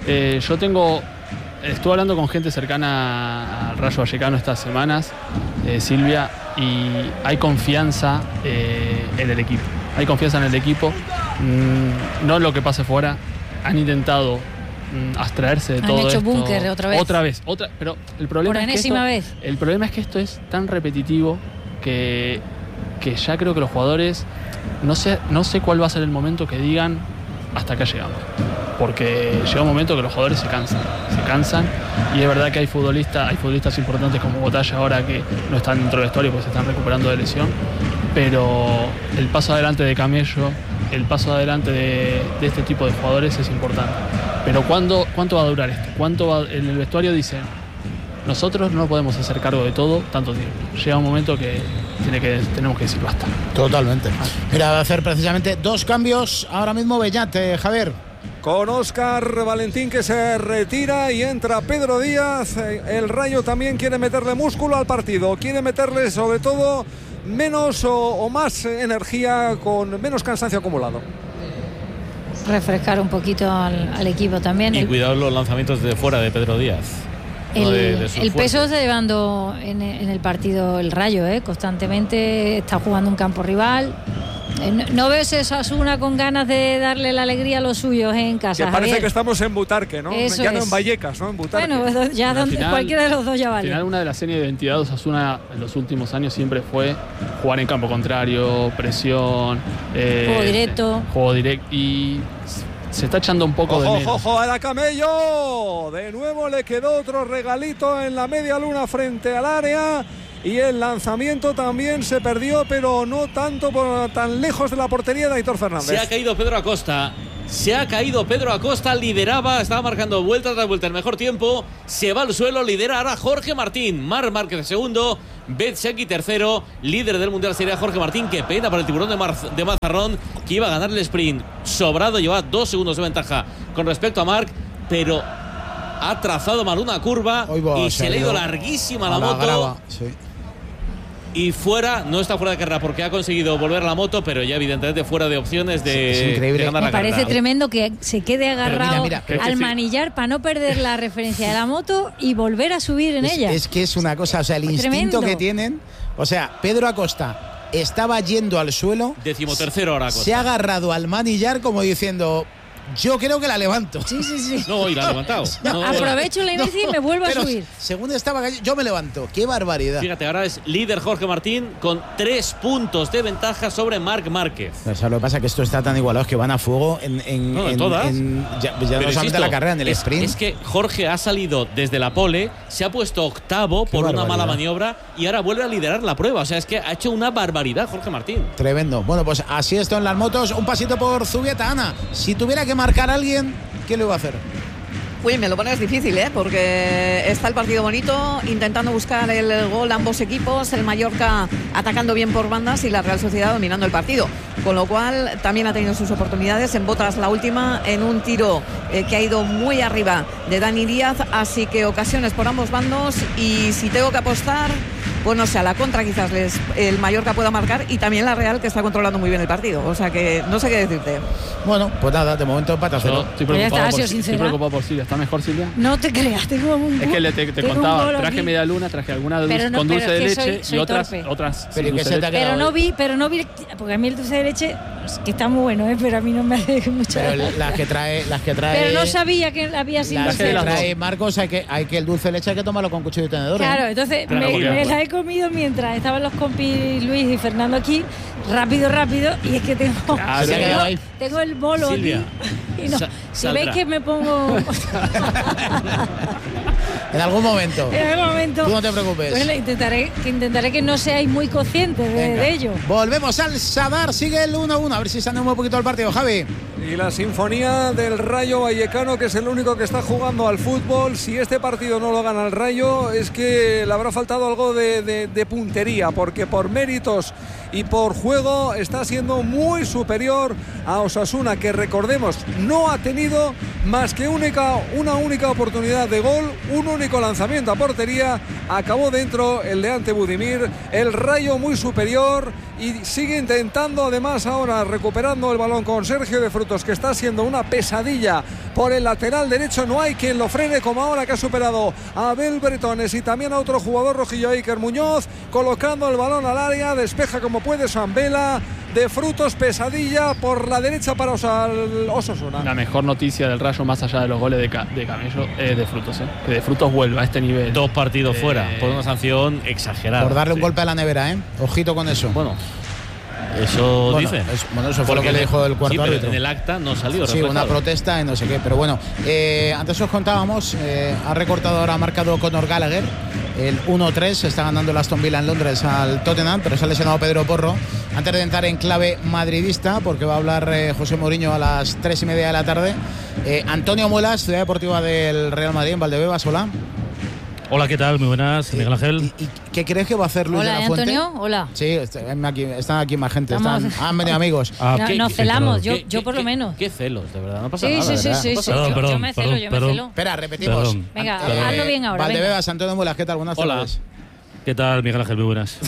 Estuve hablando con gente cercana al Rayo Vallecano estas semanas, Silvia, y hay confianza en el equipo. Hay confianza en el equipo, no lo que pase fuera. Han intentado abstraerse de todo esto. Han hecho búnker otra vez. Pero el problema el problema es que esto es tan repetitivo que ya creo que los jugadores no sé cuál va a ser el momento que digan hasta acá llegamos, porque llega un momento que los jugadores se cansan, y es verdad que hay futbolistas importantes como Botalla ahora que no están dentro del vestuario porque se están recuperando de lesión, pero el paso adelante de Camello, el paso adelante de este tipo de jugadores es importante. Pero ¿cuánto va a durar esto? En el vestuario dicen, nosotros no podemos hacer cargo de todo tanto tiempo. Llega un momento que tenemos que decir basta. Totalmente. Mira, va a hacer precisamente 2 cambios ahora mismo Beñat, Javier. Con Óscar Valentín que se retira y entra Pedro Díaz. El Rayo también quiere meterle músculo al partido, quiere meterle sobre todo menos o más energía con menos cansancio acumulado. Refrescar un poquito al equipo también. Y cuidado los lanzamientos de fuera de Pedro Díaz. El peso está llevando en el partido el Rayo, constantemente está jugando un campo rival. No veo ese Osasuna con ganas de darle la alegría a los suyos en casa. Que parece Javier. Que estamos en Butarque, ¿no? Eso ya no es. En Vallecas, ¿no? En Butarque. Bueno, ya cualquiera de los dos ya vale. Al final, una de las señas de identidad de Osasuna en los últimos años siempre fue jugar en campo contrario, presión, juego directo. Y se está echando un poco de menos. ¡Ojo a la Camello! De nuevo le quedó otro regalito en la media luna frente al área. Y el lanzamiento también se perdió, pero no tanto tan lejos de la portería de Aitor Fernández. Se ha caído Pedro Acosta. Lideraba, estaba marcando vuelta tras vuelta el mejor tiempo. Se va al suelo, lidera ahora Jorge Martín. Marc Márquez segundo, Bezzecchi tercero. Líder del Mundial sería Jorge Martín. Qué pena para el tiburón de Mazarrón, que iba a ganar el sprint. Sobrado, lleva 2 segundos de ventaja con respecto a Marc, pero ha trazado mal una curva y se le ha ido larguísima la moto. Grava, sí. Y fuera, no está fuera de carrera porque ha conseguido volver la moto, pero ya evidentemente fuera de opciones de ganar la carrera. Me parece tremendo que se quede agarrado al manillar para no perder la referencia de la moto y volver a subir en ella. Es que es una cosa, o sea, el instinto que tienen. O sea, Pedro Acosta estaba yendo al suelo. 13º ahora Acosta. Se ha agarrado al manillar como diciendo: yo creo que la levanto. Sí. No, y la ha levantado. Aprovecho la inercia y me vuelvo a subir. Según estaba, yo me levanto. ¡Qué barbaridad! Fíjate, ahora es líder Jorge Martín con 3 puntos de ventaja sobre Marc Márquez. O sea, lo que pasa es que esto está tan igualado que van a fuego en todas. Ya no solamente la carrera, en el sprint. Es que Jorge ha salido desde la pole, se ha puesto octavo por una mala maniobra y ahora vuelve a liderar la prueba. O sea, es que ha hecho una barbaridad Jorge Martín. Tremendo. Bueno, pues así esto en las motos. Un pasito por Zubieta, Ana. Si tuviera que marcar a alguien, ¿qué le iba a hacer? Uy, me lo pones difícil, porque está el partido bonito, intentando buscar el gol ambos equipos, el Mallorca atacando bien por bandas y la Real Sociedad dominando el partido, con lo cual también ha tenido sus oportunidades. En Botas la última, en un tiro que ha ido muy arriba de Dani Díaz, así que ocasiones por ambos bandos. Y si tengo que apostar, pues no sé, a la contra quizás el Mallorca pueda marcar, y también la Real, que está controlando muy bien el partido, o sea que no sé qué decirte. Bueno, pues nada, de momento empate a 0. Estoy preocupado por Silvia. ¿Está mejor, Silvia? No te creas, tengo un... Es que te contaba, traje media luna, traje alguna con dulce de leche y otras pero no vi, porque a mí el dulce de leche, que está muy bueno, pero a mí no me hace mucha. Pero las que trae pero no sabía que había sin las dulce que de leche. trae Marcos, hay que el dulce de leche hay que tomarlo con cuchillo y tenedor. Claro, entonces me la he comido mientras estaban los compis Luis y Fernando aquí, rápido, y es que tengo el bolo, Silvia, aquí, y no, si veis que me pongo en algún momento. Tú no te preocupes. Bueno, intentaré que no seáis muy conscientes de ello. Volvemos al Sadar, sigue el 1-1. A ver si se anima un poquito el partido, Javi. Y la sinfonía del Rayo Vallecano, que es el único que está jugando al fútbol. Si este partido no lo gana el Rayo, es que le habrá faltado algo de puntería, porque por méritos y por juego está siendo muy superior a Osasuna, que recordemos no ha tenido más que una única oportunidad de gol, un único lanzamiento a portería, acabó dentro el de Ante Budimir. El Rayo muy superior y sigue intentando, además ahora recuperando el balón con Sergio de Frutos, que está siendo una pesadilla por el lateral derecho. No hay quien lo frene como ahora, que ha superado a Abel Bretones y también a otro jugador rojillo, Iker Muñoz, colocando el balón al área, despeja como puede Sambela. De Frutos, pesadilla por la derecha para Osasuna. La mejor noticia del Rayo, más allá de los goles de Camello, es de Frutos, que de Frutos vuelva a este nivel. 2 partidos fuera, por una sanción exagerada. Por darle un golpe a la nevera, Ojito con eso. Bueno, eso dice. Eso fue lo que le dijo el cuarto árbitro. En el acta no salió. Sí, una protesta y no sé qué. Pero bueno, antes os contábamos, ha recortado ahora, ha marcado Conor Gallagher. El 1-3, está ganando el Aston Villa en Londres al Tottenham, pero se ha lesionado Pedro Porro. Antes de entrar en clave madridista, porque va a hablar José Mourinho a las 3:30 de la tarde. Antonio Muelas, Ciudad Deportiva del Real Madrid en Valdebebas, hola. Hola, ¿qué tal? Muy buenas, Miguel Ángel. ¿Y qué crees que va a hacer Luis de la Fuente? Antonio, hola. Sí, están aquí más gente, han venido amigos. Nos celamos, yo por lo menos. Qué celos, de verdad, no pasa nada. Sí. Yo me celo. Espera, repetimos. Venga, hazlo bien ahora. Valdebebas, Antonio Muelas, ¿qué tal? Buenas tardes. ¿Qué tal, Miguel Ángel? Muy buenas.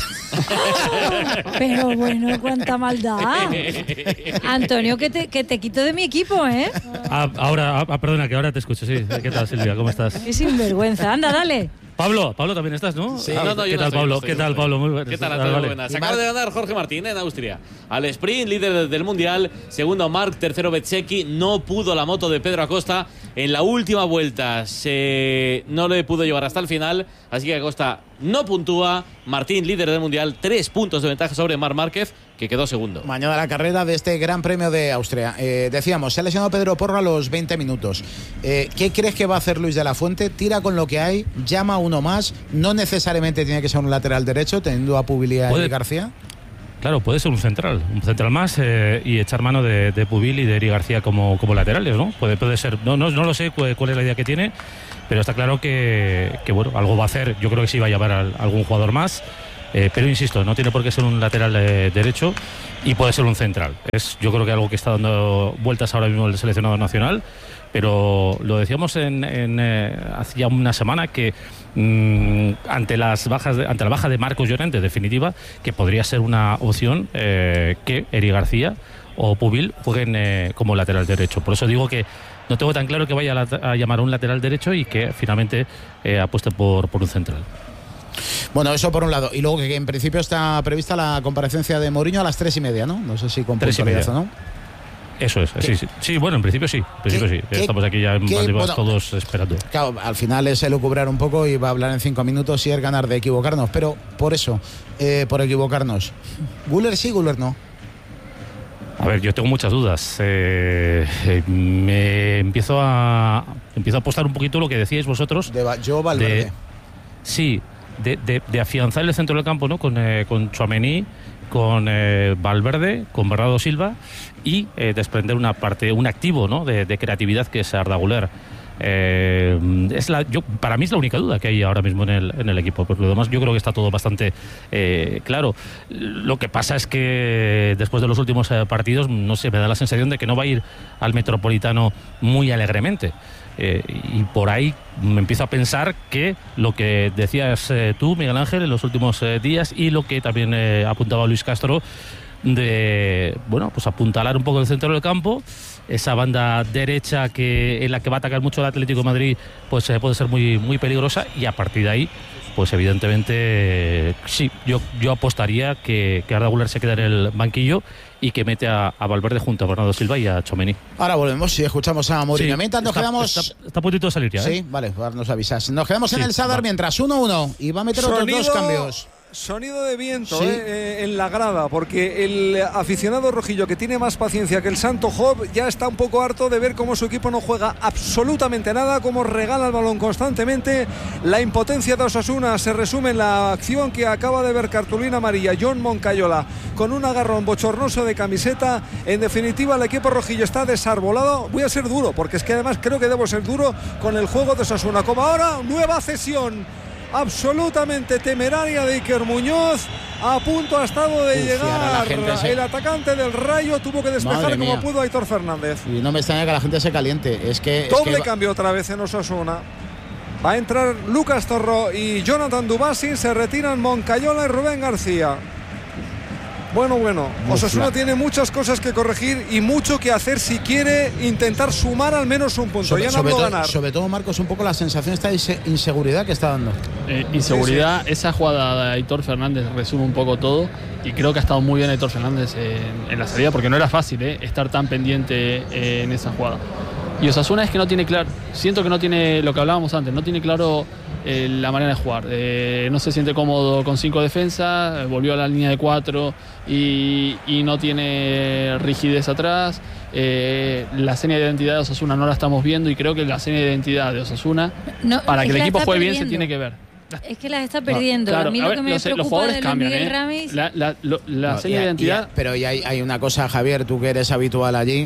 Pero bueno, cuánta maldad. Antonio, que te quito de mi equipo, ¿eh? Perdona, que ahora te escucho, sí. ¿Qué tal, Silvia? ¿Cómo estás? Qué sinvergüenza. Anda, dale. Pablo también estás, ¿no? Sí. ¿Qué tal, Pablo? ¿Qué tal, Pablo? Muy buenas. ¿Qué tal, Antonio? Muy buenas. Acaba de ganar Jorge Martín en Austria. Al sprint, líder del Mundial. Segundo, Marc. Tercero, Bezzecchi. No pudo la moto de Pedro Acosta. En la última vuelta no le pudo llevar hasta el final. Así que Acosta no puntúa. Martín, líder del Mundial. 3 puntos de ventaja sobre Marc Márquez, que quedó segundo. Mañana la carrera de este Gran Premio de Austria. Decíamos, se ha lesionado Pedro Porro a los 20 minutos. ¿Qué crees que va a hacer Luis de la Fuente? Tira con lo que hay, llama a uno más. No necesariamente tiene que ser un lateral derecho, teniendo a Pubil y Eric García. Claro, puede ser un central más y echar mano de Pubil y de Eric García como laterales, ¿no? Puede ser, no lo sé cuál es la idea que tiene, pero está claro que bueno, algo va a hacer. Yo creo que sí va a llevar a algún jugador más. Pero insisto, no tiene por qué ser un lateral derecho y puede ser un central. Es yo creo que algo que está dando vueltas ahora mismo el seleccionado nacional, pero lo decíamos hace ya una semana que ante la baja de Marcos Llorente definitiva, que podría ser una opción que Eric García o Pubil jueguen como lateral derecho. Por eso digo que no tengo tan claro que vaya a llamar a un lateral derecho y que finalmente apueste por un central. Bueno, eso por un lado. Y luego que en principio está prevista la comparecencia de Mourinho a las 3:30, ¿no? No sé si con puntualidad o no. Eso es, sí, bueno, en principio sí. Estamos aquí ya en Valdebebas todos esperando. Claro, al final es elucubrar un poco y va a hablar en 5 minutos y es ganar de equivocarnos. Pero por eso, por equivocarnos, ¿Güler sí, Güler no? A ver, yo tengo muchas dudas. Me empiezo a apostar un poquito lo que decíais vosotros. Yo Valverde. De afianzar el centro del campo, ¿no? Con Tchouaméni, con Valverde, con Bernardo Silva y desprender un activo, ¿no? de creatividad que es Arda Güler. Para mí es la única duda que hay ahora mismo en el equipo. Por lo demás, yo creo que está todo bastante claro. Lo que pasa es que después de los últimos partidos, no sé, me da la sensación de que no va a ir al Metropolitano muy alegremente. Y por ahí me empiezo a pensar que lo que decías tú, Miguel Ángel, en los últimos días y lo que también apuntaba Luis Castro, de pues apuntalar un poco el centro del campo, esa banda derecha en la que va a atacar mucho el Atlético de Madrid, pues puede ser muy, muy peligrosa, y a partir de ahí, pues evidentemente sí, yo apostaría que Arda Güler se queda en el banquillo y que mete a Valverde junto a Bernardo Silva y a Tchouaméni. Ahora volvemos y escuchamos a Mourinho. Sí, mientras nos quedamos... Está a puntito de salir ya, ¿eh? Sí, vale, ahora nos avisas. Nos quedamos en el Sadar mientras 1-1 y va a meter otros 2 cambios. Sonido de viento, sí, en la grada, porque el aficionado rojillo, que tiene más paciencia que el Santo Job, ya está un poco harto de ver cómo su equipo no juega absolutamente nada, cómo regala el balón constantemente. La impotencia de Osasuna se resume en la acción que acaba de ver cartulina amarilla John Moncayola con un agarrón bochornoso de camiseta. En definitiva, el equipo rojillo está desarbolado. Voy a ser duro, porque es que además creo que debo ser duro con el juego de Osasuna. Como ahora, nueva cesión absolutamente temeraria de Iker Muñoz. A punto ha estado de llegar el atacante del Rayo. Tuvo que despejar como pudo Aitor Fernández. Y no me extraña que la gente se caliente. Doble cambio otra vez en Osasuna. Va a entrar Lucas Torró y Jonathan Dubasi. Se retiran Moncayola y Rubén García. Bueno, Osasuna tiene muchas cosas que corregir y mucho que hacer si quiere intentar sumar al menos un punto. Ya no ganar. Sobre todo, Marcos, un poco la sensación esta inseguridad que está dando. Inseguridad, sí. Esa jugada de Aitor Fernández resume un poco todo, y creo que ha estado muy bien Aitor Fernández en la salida, porque no era fácil estar tan pendiente en esa jugada. Y Osasuna es que no tiene claro, siento que no tiene lo que hablábamos antes, no tiene claro la manera de jugar. No se siente cómodo con 5 defensas, volvió a la línea de 4 y no tiene rigidez atrás. La seña de identidad de Osasuna no la estamos viendo, y creo que la seña de identidad de Osasuna, para que el equipo juegue bien, se tiene que ver. Es que las está perdiendo. Claro, a mí lo que me preocupa los jugadores de cambian, Miguel Ramis... La seña de identidad... Pero hay una cosa, Javier, tú que eres habitual allí.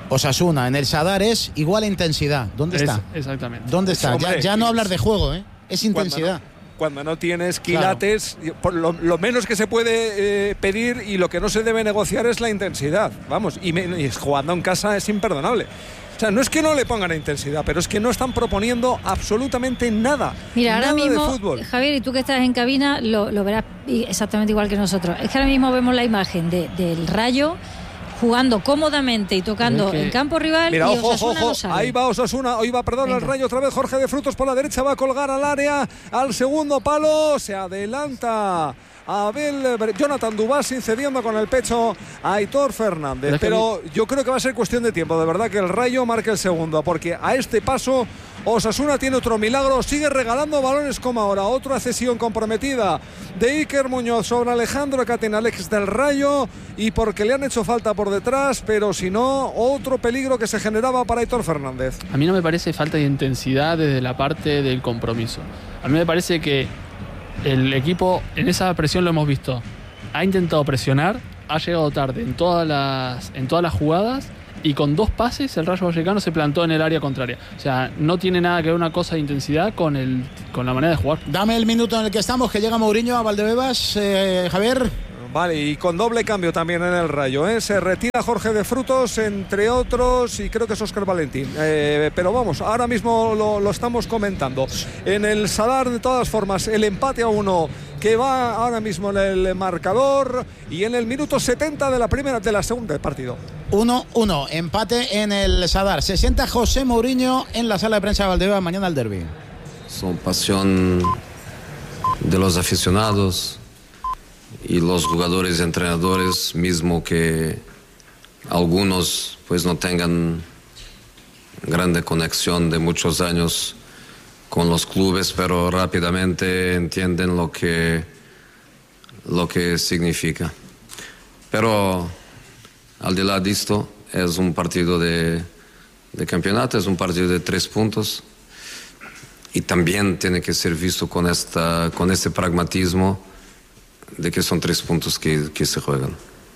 Osasuna en el Sadar es igual a intensidad. ¿Dónde está? Exactamente. ¿Dónde está? Ya no hablar de juego, es intensidad. Cuando no tienes quilates, por lo menos que se puede pedir y lo que no se debe negociar es la intensidad. Vamos, y jugando en casa es imperdonable. O sea, no es que no le pongan intensidad, pero es que no están proponiendo absolutamente nada. Mira, nada ahora mismo, de fútbol. Javier, y tú que estás en cabina, lo verás exactamente igual que nosotros. Es que ahora mismo vemos la imagen del Rayo jugando cómodamente y tocando en campo rival. Mira, y Osasuna no sabe. Ahí va Osasuna, el Rayo otra vez. Jorge de Frutos por la derecha va a colgar al área, al segundo palo, se adelanta Jonathan Dubasi cediendo con el pecho a Aitor Fernández, pero yo creo que va a ser cuestión de tiempo, de verdad, que el Rayo marque el segundo, porque a este paso Osasuna tiene otro milagro, sigue regalando balones como ahora, otra cesión comprometida de Iker Muñoz sobre Alejandro Catenalex del Rayo, y porque le han hecho falta por detrás, pero si no, otro peligro que se generaba para Aitor Fernández. A mí no me parece falta de intensidad desde la parte del compromiso. A mí me parece que el equipo en esa presión lo hemos visto. Ha intentado presionar, ha llegado tarde en todas las jugadas, y con 2 pases el Rayo Vallecano se plantó en el área contraria. O sea, no tiene nada que ver una cosa de intensidad con la manera de jugar. Dame el minuto en el que estamos, que llega Mourinho a Valdebebas, Javier. Vale, y con doble cambio también en el Rayo, ¿eh? Se retira Jorge de Frutos, entre otros, y creo que es Óscar Valentín. Pero vamos, ahora mismo lo estamos comentando. En el Sadar, de todas formas, el empate a 1 que va ahora mismo en el marcador, y en el minuto 70 de la segunda del partido. 1-1, empate en el Sadar. Se sienta José Mourinho en la sala de prensa de Valdebebas mañana al derbi. Son pasión de los aficionados y los jugadores y entrenadores, mismo que algunos pues no tengan grande conexión de muchos años con los clubes, pero rápidamente entienden lo que significa. Pero al de lado de esto, es un partido de campeonato, es un partido de 3 puntos, y también tiene que ser visto con este pragmatismo de que son 3 puntos que se juegan.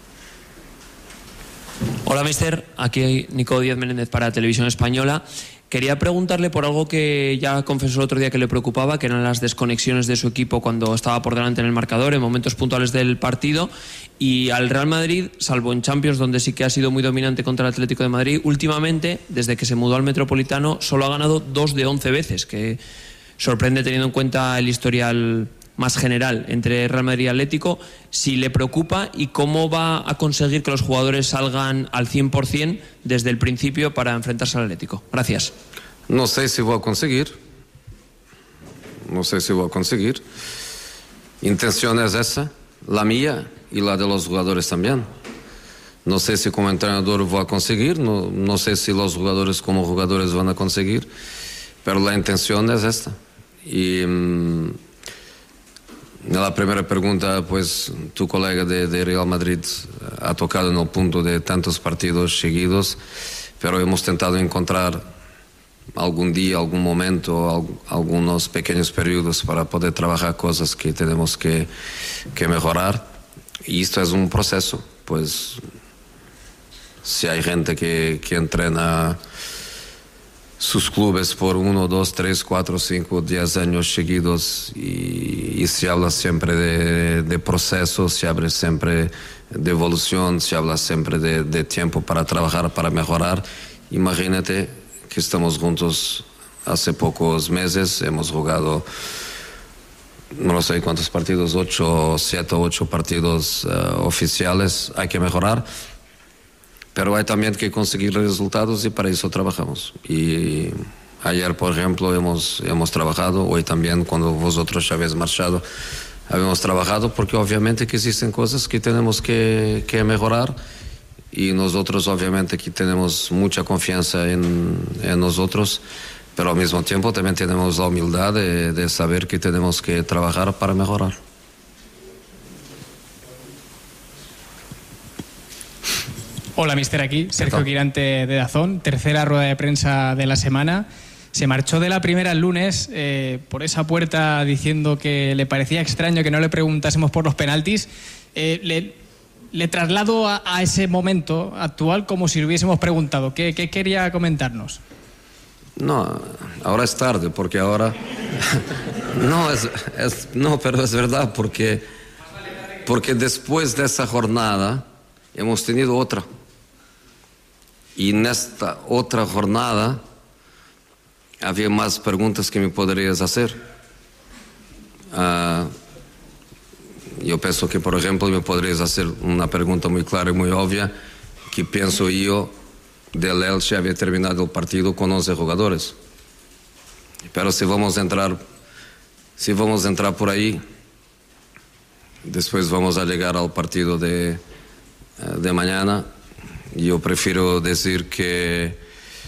Hola, mister. Aquí Nico Díaz Menéndez para Televisión Española. Quería preguntarle por algo que ya confesó el otro día que le preocupaba, que eran las desconexiones de su equipo cuando estaba por delante en el marcador, en momentos puntuales del partido. Y al Real Madrid, salvo en Champions, donde sí que ha sido muy dominante contra el Atlético de Madrid, últimamente, desde que se mudó al Metropolitano, solo ha ganado 2 de 11 veces, que sorprende teniendo en cuenta el historial más general entre Real Madrid y Atlético. Si le preocupa, y cómo va a conseguir que los jugadores salgan al 100% desde el principio para enfrentarse al Atlético. Gracias. No sé si voy a conseguir. Intención es esa, la mía y la de los jugadores también. No sé si como entrenador voy a conseguir, no sé si los jugadores como jugadores van a conseguir, pero la intención es esta. Y la primera pregunta, pues tu colega de Real Madrid ha tocado en el punto de tantos partidos seguidos, pero hemos intentado encontrar algún día, algún momento, algunos pequeños periodos para poder trabajar cosas que tenemos que mejorar, y esto es un proceso. Pues si hay gente que entrena sus clubes por 1, 2, 3, 4, 5, 10 años seguidos, y se habla siempre de procesos, se habla siempre de evolución, se habla siempre de tiempo para trabajar, para mejorar. Imagínate que estamos juntos hace pocos meses, hemos jugado no sé cuántos partidos, 7 o 8 partidos oficiales, hay que mejorar. Pero hay también que conseguir resultados, y para eso trabajamos. Y ayer, por ejemplo, hemos trabajado, hoy también, cuando vosotros ya habéis marchado, habíamos trabajado, porque obviamente que existen cosas que tenemos que mejorar, y nosotros obviamente que tenemos mucha confianza en nosotros, pero al mismo tiempo también tenemos la humildad de saber que tenemos que trabajar para mejorar. Hola, mister, aquí Sergio Quirante de Dazón, tercera rueda de prensa de la semana. Se marchó de la primera el lunes por esa puerta diciendo que le parecía extraño que no le preguntásemos por los penaltis. Le traslado a ese momento actual como si le hubiésemos preguntado. ¿Qué quería comentarnos? No, ahora es tarde, porque ahora... No, pero es verdad, porque después de esa jornada hemos tenido otra. Y en esta otra jornada había más preguntas que me podrías hacer. Yo pienso que, por ejemplo, me podrías hacer una pregunta muy clara y muy obvia, que pienso yo del Elche había terminado el partido con 11 jugadores. Pero si vamos a entrar por ahí, después vamos a llegar al partido de mañana. Yo prefiero decir que,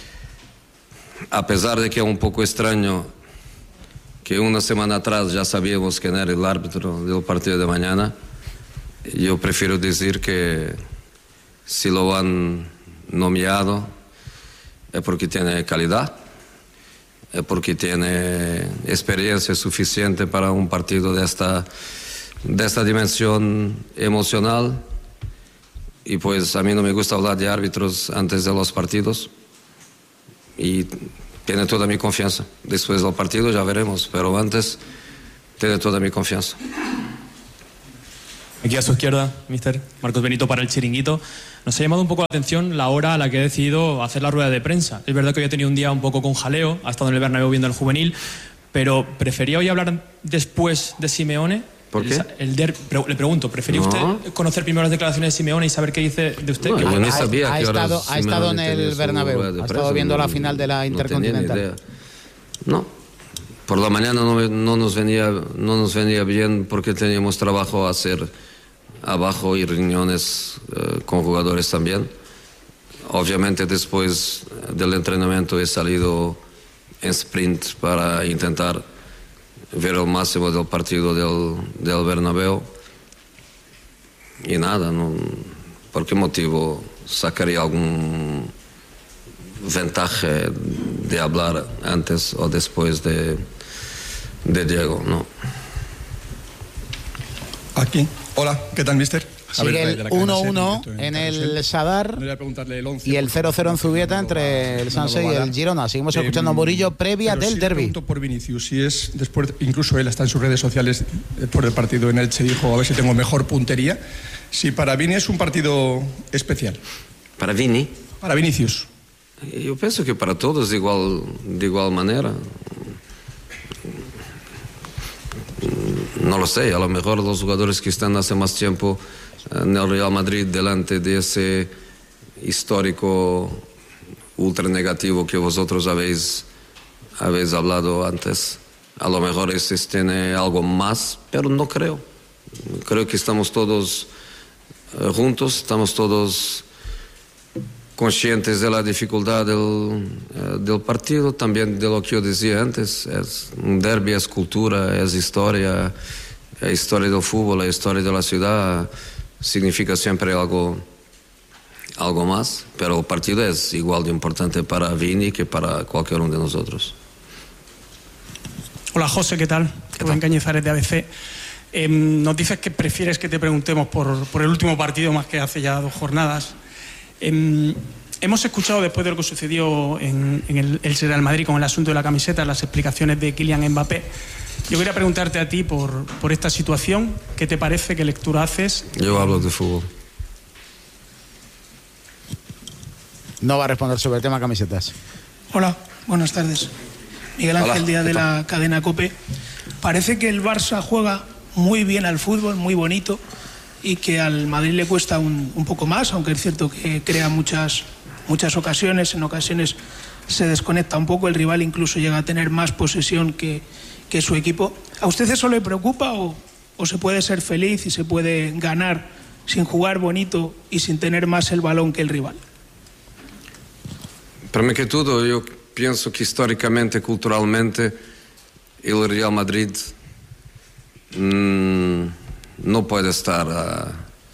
a pesar de que es un poco extraño que una semana atrás ya sabíamos quién era el árbitro del partido de mañana, yo prefiero decir que si lo han nominado es porque tiene calidad, es porque tiene experiencia suficiente para un partido de esta dimensión emocional. Y pues a mí no me gusta hablar de árbitros antes de los partidos, y tiene toda mi confianza. Después del partido ya veremos, pero antes tiene toda mi confianza. Aquí a su izquierda, mister Marcos Benito para El Chiringuito. Nos ha llamado un poco la atención la hora a la que ha decidido hacer la rueda de prensa. Es verdad que hoy ha tenido un día un poco con jaleo, ha estado en el Bernabéu viendo el juvenil, pero ¿prefería hoy hablar después de Simeone? ¿Por qué? Le pregunto, ¿prefería usted conocer primero las declaraciones de Simeone y saber qué dice de usted? No, yo ni sabía ha estado en el Bernabéu, ha estado viendo la final de la Intercontinental. No, por la mañana no nos venía bien, porque teníamos trabajo a hacer abajo y reuniones con jugadores también. Obviamente después del entrenamiento he salido en sprint para intentar ver el máximo del partido del Bernabéu, y nada, ¿por qué motivo sacaría algún ventaja de hablar antes o después de Diego? No. Aquí. Hola, ¿qué tal, mister? Sigue el 1-1 en el Sadar y el 0-0 en Zubieta entre el Sanse y el Girona. Seguimos escuchando a Murillo previa del derbi. Pregunto por Vinicius, si es después, incluso él está en sus redes sociales por el partido en Elche, dijo a ver si tengo mejor puntería. Si para Vini es un partido especial. ¿Para Vini? Para Vinicius. Yo pienso que para todos de igual manera. No lo sé, a lo mejor los jugadores que están hace más tiempo en el Real Madrid, delante de ese histórico ultra negativo que vosotros habéis hablado antes, a lo mejor ese tiene algo más, pero no creo. Creo que estamos todos juntos, estamos todos conscientes de la dificultad del partido, también de lo que yo decía antes. Es un derbi, es cultura, es historia del fútbol, la historia de la ciudad. Significa siempre algo más, pero el partido es igual de importante para Vini que para cualquier uno de nosotros. Hola José, ¿qué tal? Rubén Cañizares de ABC. Nos dices que prefieres que te preguntemos por el último partido más que hace ya 2 jornadas. Hemos escuchado, después de lo que sucedió en el Real Madrid con el asunto de la camiseta, las explicaciones de Kylian Mbappé. Yo quería preguntarte a ti por esta situación. ¿Qué te parece? ¿Qué lectura haces? Yo hablo de fútbol. No va a responder sobre el tema camisetas. Hola, buenas tardes. Miguel Ángel Díaz de la cadena COPE. Parece que el Barça juega muy bien al fútbol, muy bonito, y que al Madrid le cuesta un poco más, aunque es cierto que crea muchas ocasiones. En ocasiones se desconecta un poco, el rival incluso llega a tener más posesión que su equipo. ¿A usted eso le preocupa o se puede ser feliz y se puede ganar sin jugar bonito y sin tener más el balón que el rival? Primero que todo, yo pienso que históricamente, culturalmente, el Real Madrid no puede estar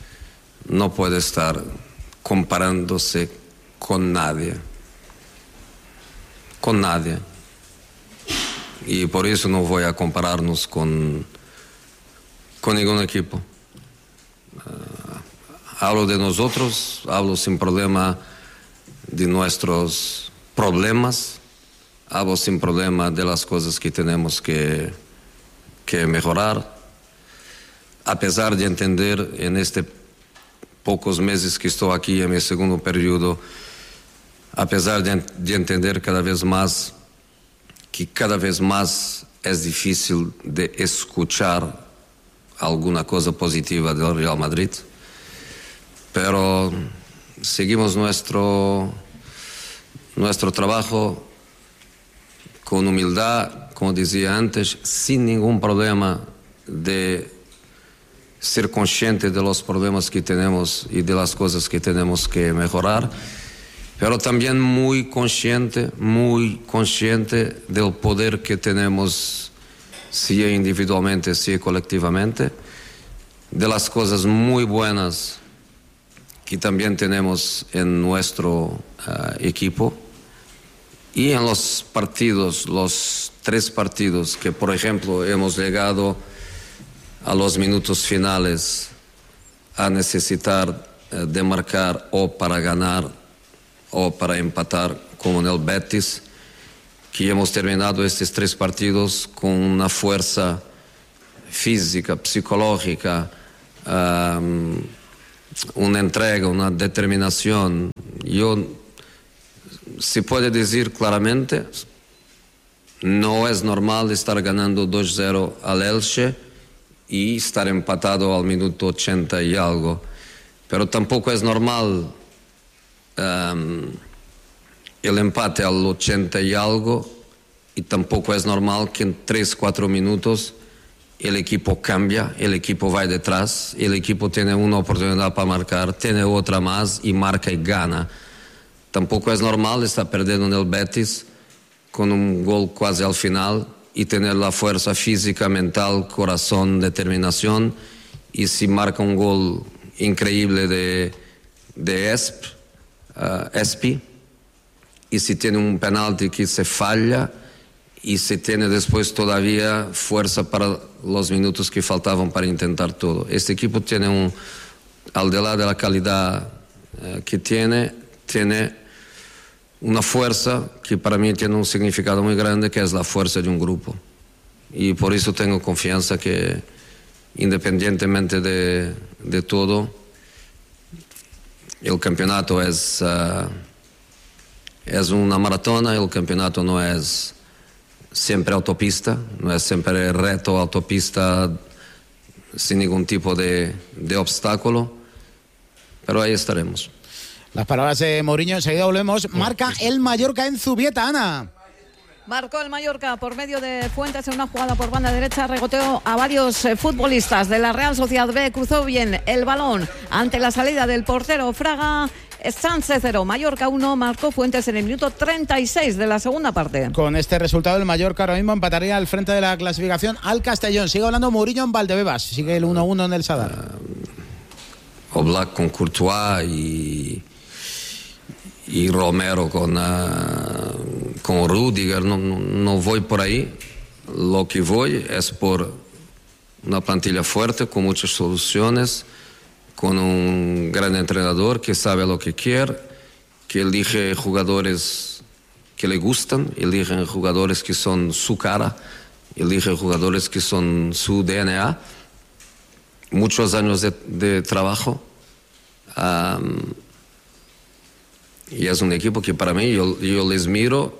comparándose con nadie. Y por eso no voy a compararnos con ningún equipo. Hablo de nosotros, hablo sin problema de nuestros problemas, hablo sin problema de las cosas que tenemos que mejorar, a pesar de entender en este pocos meses que estoy aquí en mi segundo periodo, a pesar de entender cada vez más que cada vez más es difícil de escuchar alguna cosa positiva del Real Madrid, pero seguimos nuestro trabajo con humildad, como decía antes, sin ningún problema de ser consciente de los problemas que tenemos y de las cosas que tenemos que mejorar, pero también muy consciente del poder que tenemos, sea individualmente, sea colectivamente, de las cosas muy buenas que también tenemos en nuestro equipo, y en los partidos, los 3 partidos que, por ejemplo, hemos llegado a los minutos finales a necesitar de marcar o para ganar o para empatar, como en el Betis, que hemos terminado estos 3 partidos con una fuerza física, psicológica, una entrega, una determinación. Se puede decir claramente, no es normal estar ganando 2-0 al Elche y estar empatado al minuto 80 y algo, pero tampoco es normal el empate al 80 y algo, y tampoco es normal que en 3-4 minutos el equipo cambia, el equipo va detrás, el equipo tiene una oportunidad para marcar, tiene otra más y marca y gana. Tampoco es normal estar perdiendo en el Betis con un gol casi al final y tener la fuerza física, mental, corazón, determinación, y si marca un gol increíble de Espi, y si tiene un penalti que se falla, y si tiene después todavía fuerza para los minutos que faltaban para intentar todo. Este equipo tiene al de la calidad que tiene una fuerza que para mí tiene un significado muy grande, que es la fuerza de un grupo. Y por eso tengo confianza que, independientemente de todo, el campeonato es una maratona. El campeonato no es siempre autopista, no es siempre reto autopista sin ningún tipo de obstáculo, pero ahí estaremos. Las palabras de Mourinho, enseguida volvemos. Marca el Mallorca en Zubieta, Ana. Marcó el Mallorca por medio de Fuentes en una jugada por banda derecha, regoteó a varios futbolistas de la Real Sociedad B, cruzó bien el balón ante la salida del portero Fraga. Sanse 0, Mallorca 1, marcó Fuentes en el minuto 36 de la segunda parte. Con este resultado el Mallorca ahora mismo empataría al frente de la clasificación al Castellón. Sigue hablando Mourinho en Valdebebas, sigue el 1-1 en el Sadar. Oblak con Courtois y Romero con Rudiger, no voy por ahí. Lo que voy es por una plantilla fuerte, con muchas soluciones, con un gran entrenador que sabe lo que quiere, que elige jugadores que le gustan, elige jugadores que son su cara, elige jugadores que son su DNA. Muchos años de trabajo. Y es un equipo que para mí yo les miro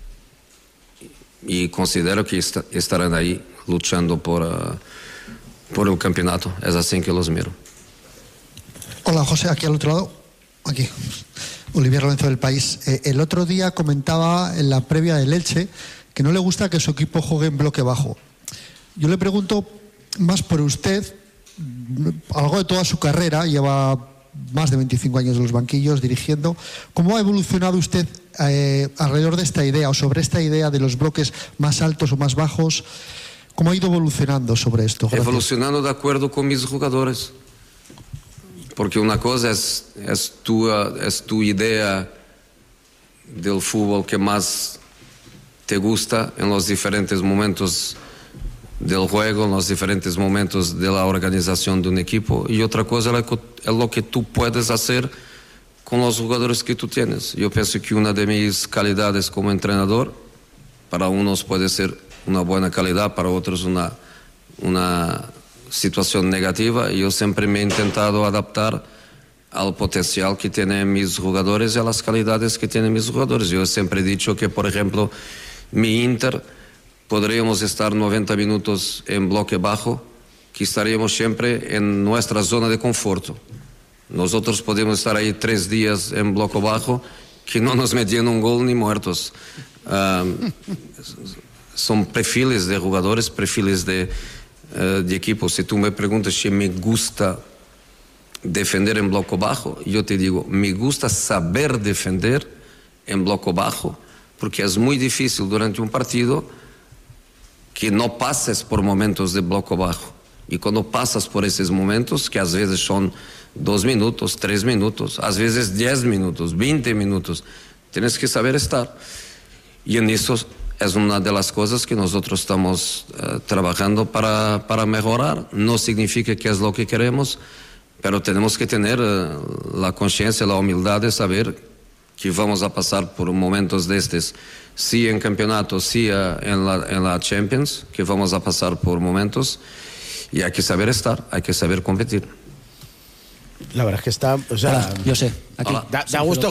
y considero que estarán ahí luchando por el campeonato. Es así que los miro. Hola José, aquí al otro lado, aquí, Olivier Lorenzo del País. El otro día comentaba en la previa del Elche que no le gusta que su equipo juegue en bloque bajo. Yo le pregunto más por usted, a lo largo de toda su carrera, lleva más de 25 años en los banquillos dirigiendo. ¿Cómo ha evolucionado usted alrededor de esta idea o sobre esta idea de los bloques más altos o más bajos? ¿Cómo ha ido evolucionando sobre esto? Gracias. Evolucionando de acuerdo con mis jugadores. Porque una cosa es tu idea del fútbol que más te gusta en los diferentes momentos del juego, en los diferentes momentos de la organización de un equipo, y otra cosa es lo que tú puedes hacer con los jugadores que tú tienes. Yo pienso que una de mis calidades como entrenador para unos puede ser una buena calidad, para otros una situación negativa. Yo siempre me he intentado adaptar al potencial que tienen mis jugadores y a las calidades que tienen mis jugadores. Yo siempre he dicho que, por ejemplo, mi Inter podríamos estar 90 minutos en bloque bajo, que estaríamos siempre en nuestra zona de conforto. Nosotros podemos estar ahí 3 días en bloque bajo, que no nos metían un gol ni muertos. Son perfiles de jugadores, perfiles de equipos. Si tú me preguntas si me gusta defender en bloque bajo, yo te digo, me gusta saber defender en bloque bajo, porque es muy difícil durante un partido que no pases por momentos de bloque bajo. Y cuando pasas por esos momentos, que a veces son 2 minutos, 3 minutos, a veces 10 minutos, 20 minutos, tienes que saber estar. Y en eso es una de las cosas que nosotros estamos trabajando para mejorar. No significa que es lo que queremos, pero tenemos que tener la conciencia, la humildad de saber que vamos a pasar por momentos de estos, sí en campeonato, sí en la Champions, que vamos a pasar por momentos, y hay que saber estar, hay que saber competir. La verdad es que está, o sea, yo sé, aquí. Da gusto